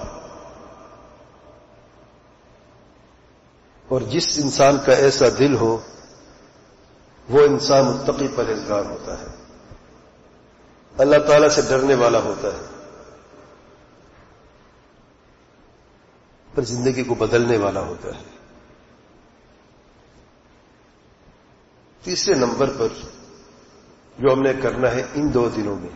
اور جس انسان کا ایسا دل ہو وہ انسان متقی پرہیزگار ہوتا ہے، اللہ تعالیٰ سے ڈرنے والا ہوتا ہے، پر زندگی کو بدلنے والا ہوتا ہے. تیسرے نمبر پر جو ہم نے کرنا ہے ان 2 دنوں میں،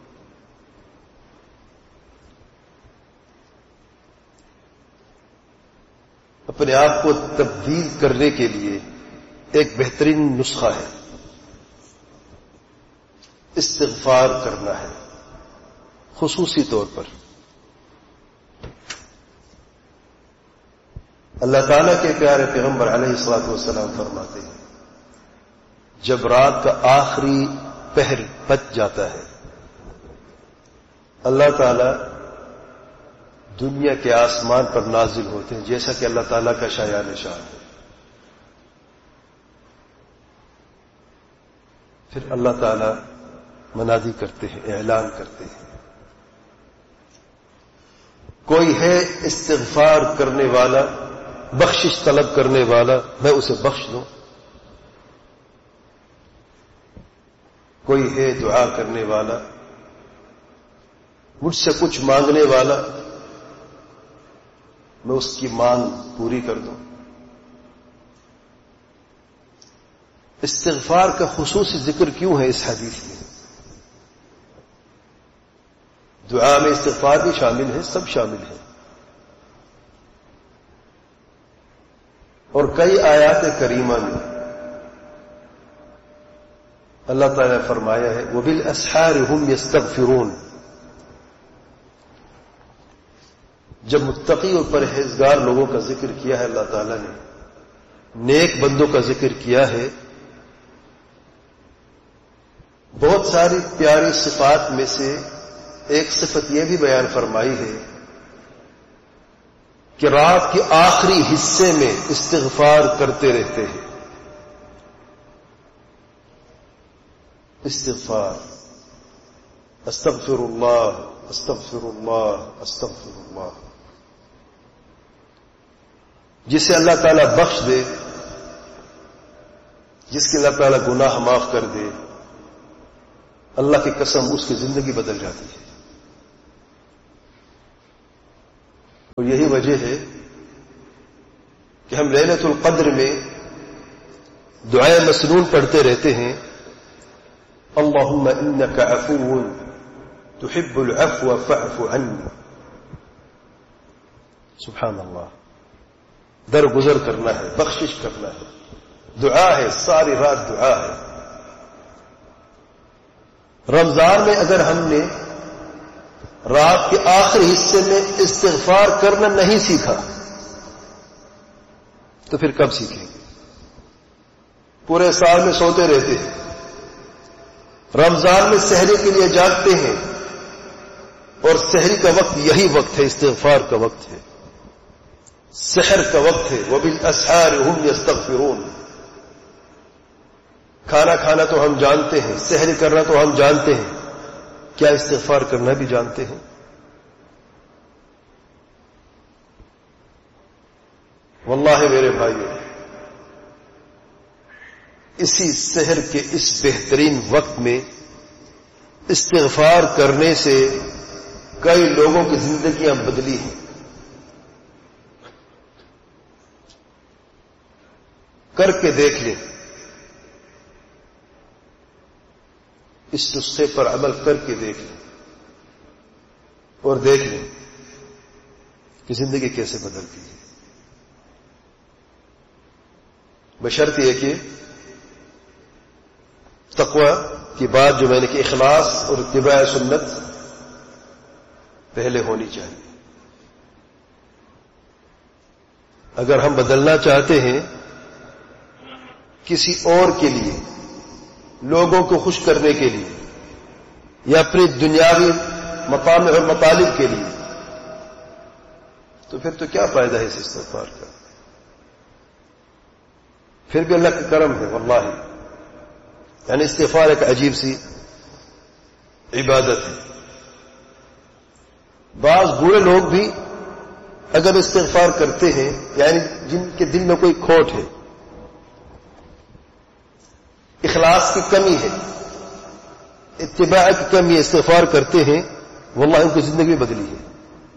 اپنے آپ کو تبدیل کرنے کے لیے ایک بہترین نسخہ ہے، استغفار کرنا ہے. خصوصی طور پر اللہ تعالیٰ کے پیارے پیغمبر علیہ الصلوۃ والسلام فرماتے ہیں جب رات کا آخری پہر بچ جاتا ہے اللہ تعالیٰ دنیا کے آسمان پر نازل ہوتے ہیں، جیسا کہ اللہ تعالیٰ کا شایان شان ہے. پھر اللہ تعالیٰ منادی کرتے ہیں، اعلان کرتے ہیں کوئی ہے استغفار کرنے والا، بخشش طلب کرنے والا، میں اسے بخش دوں. کوئی ہے دعا کرنے والا، مجھ سے کچھ مانگنے والا، میں اس کی مانگ پوری کر دوں. استغفار کا خصوصی ذکر کیوں ہے اس حدیث میں؟ دعا میں استغفار بھی شامل ہے، سب شامل ہے. اور کئی آیات کریمہ میں اللہ تعالیٰ نے فرمایا ہے وَبِالْأَسْحَارِ هُمْ يَسْتَغْفِرُونَ. جب متقی اور پرہیزگار لوگوں کا ذکر کیا ہے اللہ تعالیٰ نے، نیک بندوں کا ذکر کیا ہے، بہت ساری پیاری صفات میں سے ایک صفت یہ بھی بیان فرمائی ہے کہ رات کے آخری حصے میں استغفار کرتے رہتے ہیں. استغفار، استغفر اللہ، استغفر اللہ، استغفر اللہ. جسے اللہ تعالیٰ بخش دے، جس کے اللہ تعالیٰ گناہ معاف کر دے، اللہ کی قسم اس کی زندگی بدل جاتی ہے. اور یہی وجہ ہے کہ ہم لیلۃ القدر میں دعائے مسنون پڑھتے رہتے ہیں، اللہم انک عفو تحب العفو فاعف عنی. سبحان اللہ، درگزر کرنا ہے، بخشش کرنا ہے، دعا ہے، ساری رات دعا ہے. رمضان میں اگر ہم نے رات کے آخری حصے میں استغفار کرنا نہیں سیکھا تو پھر کب سیکھیں گے؟ پورے سال میں سوتے رہتے ہیں، رمضان میں سحری کے لیے جاگتے ہیں، اور سحری کا وقت یہی وقت ہے، استغفار کا وقت ہے، سحر کا وقت ہے. وبالاسحار هم يستغفرون. کھانا کھانا تو ہم جانتے ہیں، سحری کرنا تو ہم جانتے ہیں، کیا استغفار کرنا بھی جانتے ہیں؟ واللہ میرے بھائیو، اسی سحر کے اس بہترین وقت میں استغفار کرنے سے کئی لوگوں کی زندگیاں بدلی ہیں. کر کے دیکھ لیں، اس نسخے پر عمل کر کے دیکھ لیں اور دیکھ لیں کہ زندگی کیسے بدلتی ہے. بشرط یہ کہ تقوی کی بات جو میں نے کہ اخلاص اور اتباع سنت پہلے ہونی چاہیے. اگر ہم بدلنا چاہتے ہیں کسی اور کے لیے، لوگوں کو خوش کرنے کے لیے، یا اپنی دنیاوی مطامع اور مطالب کے لیے، تو پھر تو کیا فائدہ ہے اس استغفار کا؟ پھر بھی اللہ کا کرم ہے واللہ. یعنی استغفار ایک عجیب سی عبادت ہے. بعض برے لوگ بھی اگر استغفار کرتے ہیں، یعنی جن کے دل میں کوئی کھوٹ ہے، اخلاص کی کمی ہے، اتباع کی کمی ہے، استغفار کرتے ہیں، واللہ ان کی زندگی بدلی ہے.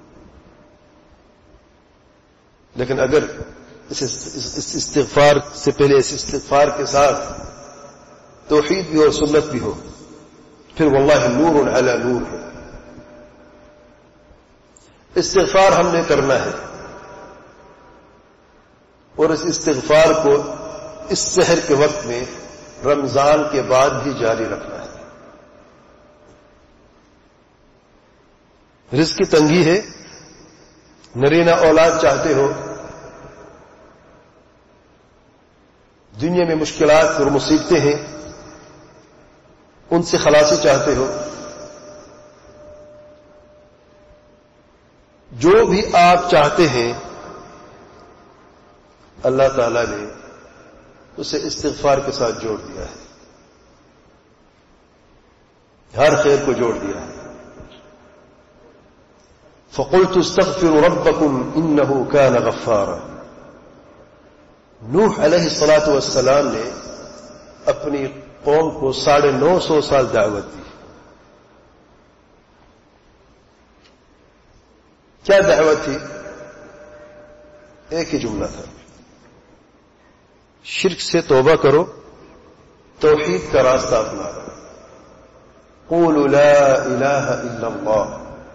لیکن اگر اس استغفار سے پہلے اس استغفار کے ساتھ توحید بھی اور سنت بھی ہو، پھر واللہ نور علی نور ہے. استغفار ہم نے کرنا ہے، اور اس استغفار کو اس سحر کے وقت میں رمضان کے بعد بھی جاری رکھنا ہے. رزق کی تنگی ہے، نرینہ اولاد چاہتے ہو، دنیا میں مشکلات اور مصیبتیں ہیں، ان سے خلاصی چاہتے ہو، جو بھی آپ چاہتے ہیں اللہ تعالی نے اسے استغفار کے ساتھ جوڑ دیا ہے، ہر خیر کو جوڑ دیا ہے. فَقُلْتُ اسْتَغْفِرُوا رَبَّكُمْ إِنَّهُ كَانَ غَفَّارًا. نوح علیہ الصلاۃ والسلام نے اپنی قوم کو 950 سال دعوت دی. کیا دعوت تھی؟ ایک ہی جملہ تھا، شرک سے توبہ کرو، توحید کا راستہ اپناؤ. قولوا لا الہ الا اللہ.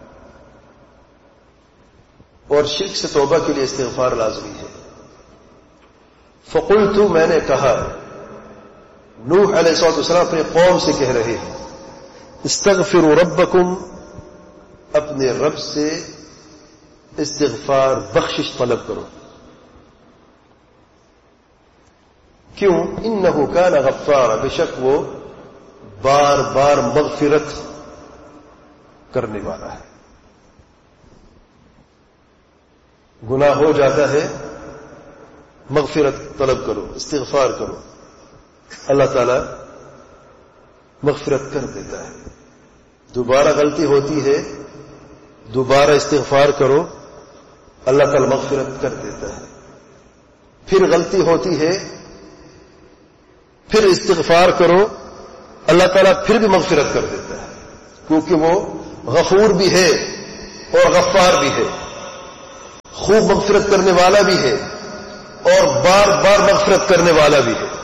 اور شرک سے توبہ کے لیے استغفار لازمی ہے. فقلت، میں نے کہا، نوح علیہ السلام اپنے قوم سے کہہ رہے ہیں، استغفروا ربکم، اپنے رب سے استغفار بخشش طلب کرو. کیوں؟ انہ کان غفارا، بے شک وہ بار بار مغفرت کرنے والا ہے. گناہ ہو جاتا ہے، مغفرت طلب کرو، استغفار کرو، اللہ تعالی مغفرت کر دیتا ہے. دوبارہ غلطی ہوتی ہے، دوبارہ استغفار کرو، اللہ تعالی مغفرت کر دیتا ہے. پھر غلطی ہوتی ہے، پھر استغفار کرو، اللہ تعالیٰ پھر بھی مغفرت کر دیتا ہے، کیونکہ وہ غفور بھی ہے اور غفار بھی ہے. خوب مغفرت کرنے والا بھی ہے اور بار بار مغفرت کرنے والا بھی ہے.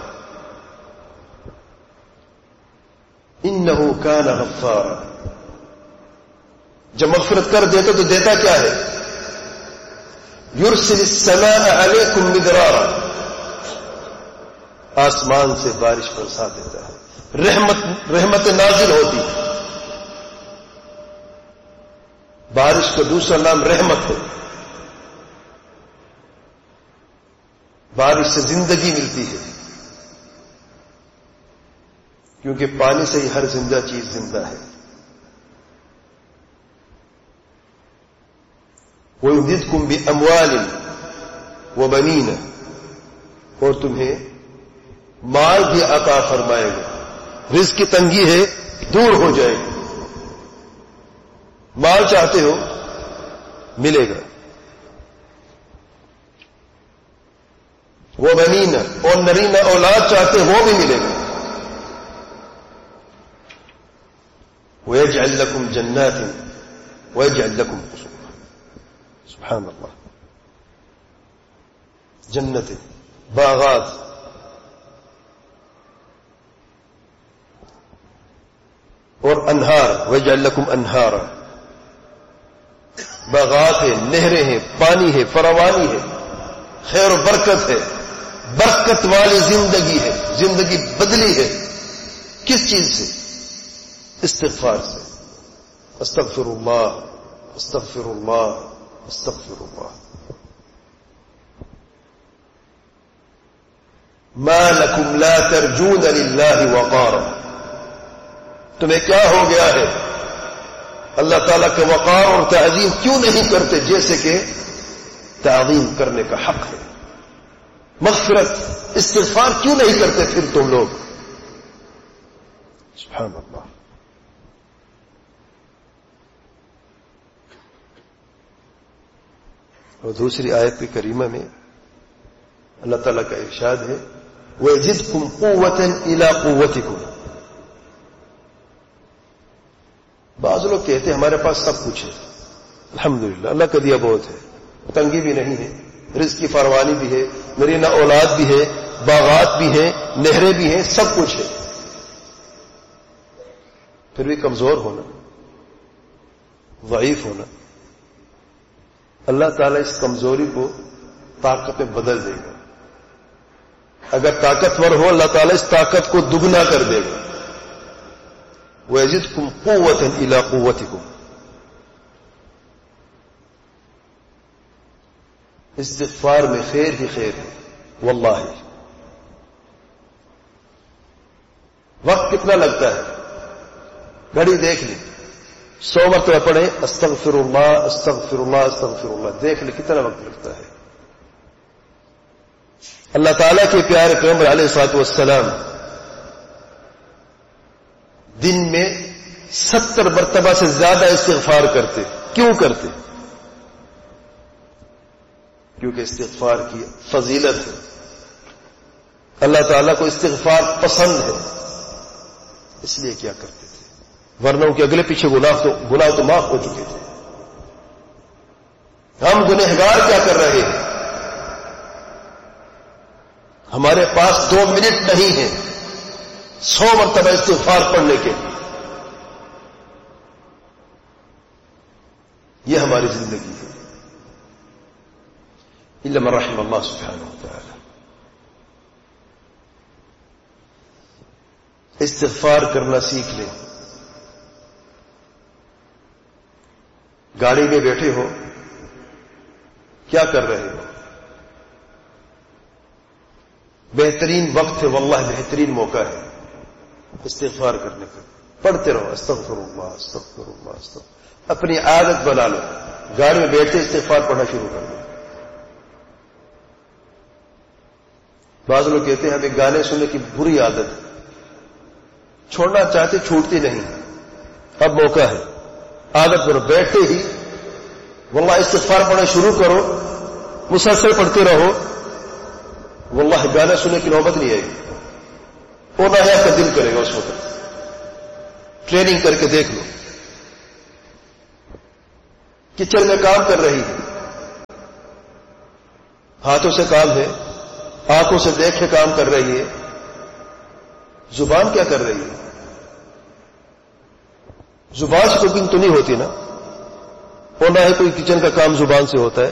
انہو کان غفارا. جب مغفرت کر دیتا تو دیتا کیا ہے؟ یرسل السماء علیکم مدرارا. آسمان سے بارش برسا دیتا ہے، رحمت نازل ہوتی ہے. بارش کا دوسرا نام رحمت ہے. بارش سے زندگی ملتی ہے، کیونکہ پانی سے ہی ہر زندہ چیز زندہ ہے. وَيُمْدِدْكُمْ بِأَمْوَالٍ وَبَنِينَ. اور تمہیں مال بھی عطا فرمائے گا. رزق کی تنگی ہے، دور ہو جائے گی. مال چاہتے ہو ملے گا. وَبَنِينَ. اور نرینہ اولاد چاہتے وہ بھی ملے گا. وَيَجْعَلْ لَكُمْ جَنَّاتٍ وَيَجْعَلْ لَكُمْ قُصُورًا. سبحان اللہ. جنتیں، باغات، اور انہار. وَيَجْعَلْ لَكُمْ انہارا. باغات ہیں، نہریں ہیں، پانی ہے، فراوانی ہے، خیر و برکت ہے. برکت والی زندگی ہے. زندگی بدلی ہے کس چیز سے؟ استغفار سے. استغفر اللہ، استغفر اللہ، استغفر اللہ. ما لکم لا ترجون للہ وقارا. تمہیں کیا ہو گیا ہے؟ اللہ تعالیٰ کے وقار اور تعظیم کیوں نہیں کرتے جیسے کہ تعظیم کرنے کا حق ہے؟ مغفرت، استغفار کیوں نہیں کرتے پھر تم لوگ؟ سبحان اللہ. اور دوسری آیت کریمہ میں اللہ تعالیٰ کا ارشاد ہے وَيَزِدْكُمْ قُوَّةً إِلَىٰ قُوَّتِكُمْ. بعض لوگ کہتے ہیں ہمارے پاس سب کچھ ہے، الحمدللہ اللہ کا دیا بہت ہے، تنگی بھی نہیں ہے، رزق کی فراوانی بھی ہے، نرینہ اولاد بھی ہے، باغات بھی ہیں، نہریں بھی ہیں، سب کچھ ہے. پھر بھی کمزور ہونا، ضعیف ہونا. اللہ تعالیٰ اس کمزوری کو طاقت میں بدل دے گا. اگر طاقتور ہو اللہ تعالیٰ اس طاقت کو دگنا کر دے گا. وَيَزِدْكُمْ قُوَّةً إِلَىٰ قُوَّتِكُمْ. استغفار میں خیر ہی خیر ہے واللہ. وقت کتنا لگتا ہے؟ گھڑی دیکھ لی، 100 مرتبہ پڑھیں استغفر اللہ استغفر اللہ استغفر اللہ، دیکھ لیں کتنا وقت لگتا ہے. اللہ تعالیٰ کے پیارے پیغمبر علیہ الصلوۃ والسلام دن میں 70 مرتبہ سے زیادہ استغفار کرتے. کیوں کرتے؟ کیونکہ استغفار کی فضیلت ہے. اللہ تعالیٰ کو استغفار پسند ہے، اس لیے کیا کرتے تھے. ورنہ کے اگلے پیچھے گناہ تو معاف ہو چکے تھے. ہم گنہگار کیا کر رہے ہیں؟ ہمارے پاس 2 منٹ نہیں ہیں 100 مرتبہ استغفار پڑھنے کے. یہ ہماری زندگی ہے. الا من رحم اللہ سبحانہ وتعالی. استغفار کرنا سیکھ لیں. گاڑی میں بیٹھے ہو، کیا کر رہے ہو؟ بہترین وقت ہے واللہ، بہترین موقع ہے استغفار کرنے کا. پڑھتے رہو استغفر اللہ استغفر اللہ استغفر. اپنی عادت بنا لو، گاڑی میں بیٹھے استغفار پڑھنا شروع کر دو. بعض لوگ کہتے ہیں ہمیں گانے سننے کی بری عادت ہے، چھوڑنا چاہتے چھوٹتی نہیں. اب موقع ہے، عادت بنو. بیٹھتے ہی واللہ استغفار پڑھنا شروع کرو، مسلسل پڑھتے رہو، واللہ گانا سننے کی نوبت نہیں آئے گی. اور نہ آپ کا دل کرے گا. اس وقت ٹریننگ کر کے دیکھ لو. کچن میں کام کر رہی ہے، ہاتھوں سے کام ہے، آنکھوں سے دیکھ کے کام کر رہی ہے، زبان کیا کر رہی ہے؟ زبان سے کوکنگ تو نہیں ہوتی نا، اور نہ ہی کوئی کچن کا کام زبان سے ہوتا ہے.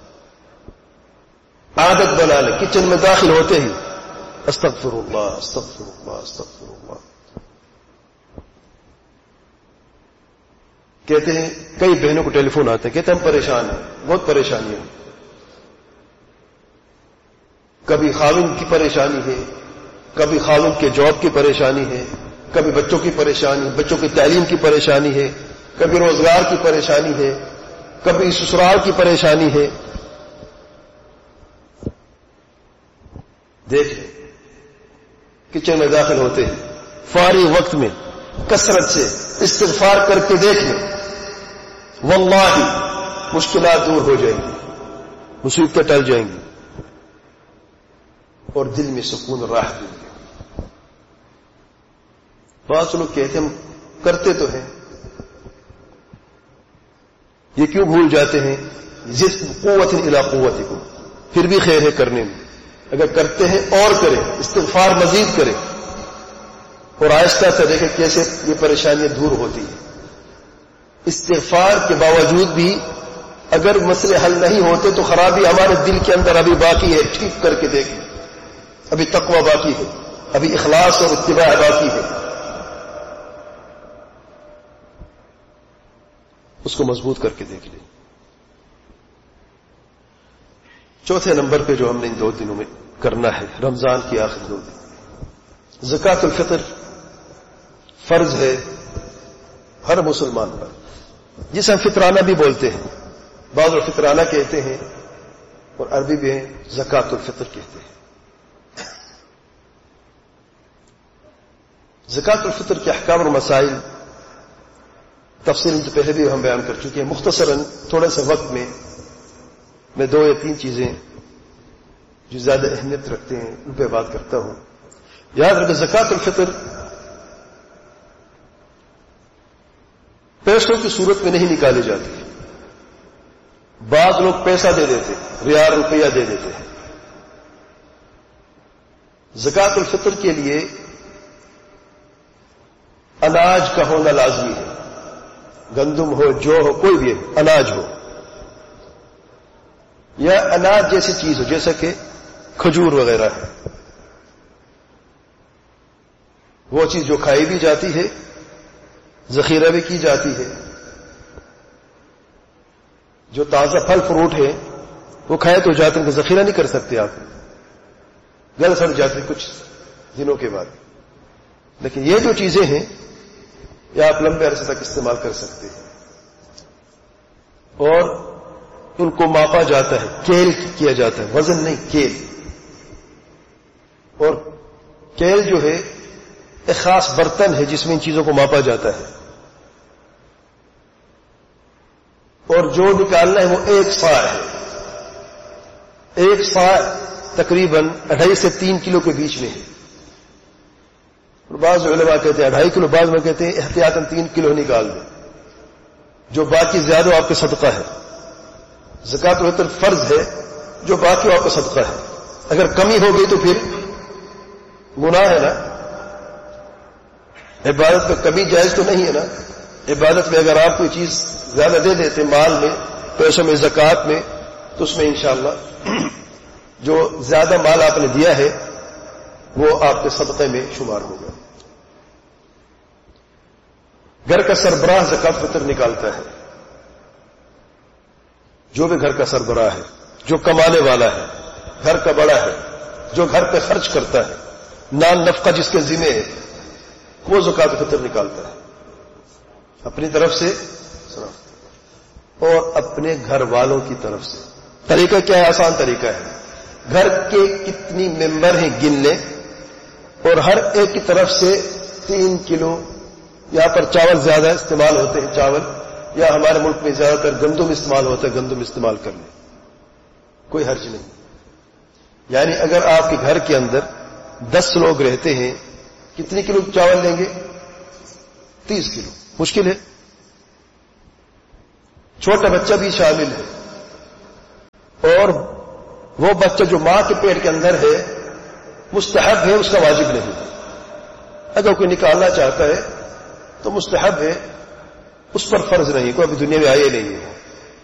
عادت بنا لے کچن میں داخل ہوتے ہی استغفر اللہ استغفر اللہ استغفر اللہ. کہتے ہیں کئی بہنوں کو ٹیلی فون آتے ہیں، کہتے ہیں ہم پریشان ہیں، بہت پریشانی ہے. کبھی خاوند کی پریشانی ہے، کبھی خاوند کے جاب کی پریشانی ہے، کبھی بچوں کی پریشانی، بچوں کی تعلیم کی پریشانی ہے، کبھی روزگار کی پریشانی ہے، کبھی سسرال کی پریشانی ہے. دیکھ لیں کچن میں داخل ہوتے ہیں فارغ وقت میں کثرت سے استغفار کر کے دیکھ لیں، واللہ مشکلات دور ہو جائیں گی، مصیبتیں ٹل جائیں گی اور دل میں سکون اور راحت ملے گی. بعض لوگ کہتے ہیں ہم کرتے تو ہیں، یہ کیوں بھول جاتے ہیں؟ زد قوت الی قوتکم، پھر بھی خیر ہے کرنے میں. اگر کرتے ہیں اور کریں، استغفار مزید کریں اور آہستہ سے دیکھیں کیسے یہ پریشانیاں دور ہوتی ہیں. استغفار کے باوجود بھی اگر مسئلے حل نہیں ہوتے تو خرابی ہمارے دل کے اندر ابھی باقی ہے، ٹھیک کر کے دیکھیں. ابھی تقوی باقی ہے، ابھی اخلاص اور اتباع باقی ہے، اس کو مضبوط کر کے دیکھ لیں. چوتھے نمبر پہ جو ہم نے ان 2 دنوں میں کرنا ہے، رمضان کی آخر 2 دن، زکوٰۃ الفطر فرض ہے ہر مسلمان پر، جسے ہم فطرانہ بھی بولتے ہیں. بعض لوگ فطرانہ کہتے ہیں اور عربی میں زکوٰۃ الفطر کہتے ہیں. زکوٰۃ الفطر کے احکام اور مسائل تفصیل تو پہلے بھی ہم بیان کر چکے ہیں. مختصراً تھوڑے سے وقت میں 2 یا 3 چیزیں جو زیادہ اہمیت رکھتے ہیں ان پہ بات کرتا ہوں. یاد رکھیں زکوٰۃ الفطر پیسوں کی صورت میں نہیں نکالی جاتی. بعض لوگ پیسہ دے دیتے، ریال روپیہ دے دیتے ہیں. زکوٰۃ الفطر کے لیے اناج کا ہونا لازمی ہے. گندم ہو، جو ہو، کوئی بھی اناج ہو، یا اناج جیسی چیز ہو جیسا کہ کھجور وغیرہ ہے، وہ چیز جو کھائی بھی جاتی ہے، ذخیرہ بھی کی جاتی ہے. جو تازہ پھل فروٹ ہے وہ کھائے تو جاتے ہیں کہ ذخیرہ نہیں کر سکتے آپ، گل سڑ جاتے کچھ دنوں کے بعد. لیکن یہ جو چیزیں ہیں یہ آپ لمبے عرصے تک استعمال کر سکتے ہیں اور ان کو ماپا جاتا ہے، کیل کیا جاتا ہے، وزن نہیں کیل. اور کیل جو ہے ایک خاص برتن ہے جس میں ان چیزوں کو ماپا جاتا ہے، اور جو نکالنا ہے وہ 1 صاع ہے. 1 صاع تقریباً 2.5 سے 3 کلو کے بیچ میں ہے. اور بعض علماء کہتے ہیں 2.5 کلو، بعض میں کہتے ہیں احتیاطاً 3 کلو نکال دیں، جو باقی زیادہ آپ کے صدقہ ہے. زکوٰۃ الفطر فرض ہے، جو باقی آپ کا صدقہ ہے. اگر کمی ہو گئی تو پھر گناہ ہے نا. عبادت میں کمی جائز تو نہیں ہے نا. عبادت میں اگر آپ کوئی چیز زیادہ دے دیتے مال میں، پیسوں میں، زکوٰۃ میں، تو اس میں انشاءاللہ جو زیادہ مال آپ نے دیا ہے وہ آپ کے صدقے میں شمار ہوگا. گھر کا سربراہ زکوٰۃ فطر نکالتا ہے. جو بھی گھر کا سربراہ ہے، جو کمانے والا ہے، گھر کا بڑا ہے، جو گھر پہ خرچ کرتا ہے، نان نفقہ جس کے ذمہ ہے، وہ زکوٰۃ فطر نکالتا ہے اپنی طرف سے اور اپنے گھر والوں کی طرف سے. طریقہ کیا ہے؟ آسان طریقہ ہے. گھر کے کتنی ممبر ہیں گن لیں اور ہر ایک کی طرف سے 3 کلو. یہاں پر چاول زیادہ استعمال ہوتے ہیں، چاول، یا ہمارے ملک میں زیادہ تر گندم استعمال ہوتا ہے، گندم استعمال کر لیں، کوئی حرج نہیں. یعنی اگر آپ کے گھر کے اندر 10 لوگ رہتے ہیں، کتنی کلو چاول لیں گے؟ 30 کلو. مشکل ہے؟ چھوٹا بچہ بھی شامل ہے اور وہ بچہ جو ماں کے پیٹ کے اندر ہے مستحب ہے، اس کا واجب نہیں. اگر کوئی نکالنا چاہتا ہے تو مستحب ہے، اس پر فرض نہیں، کوئی ابھی دنیا میں آئے نہیں ہے.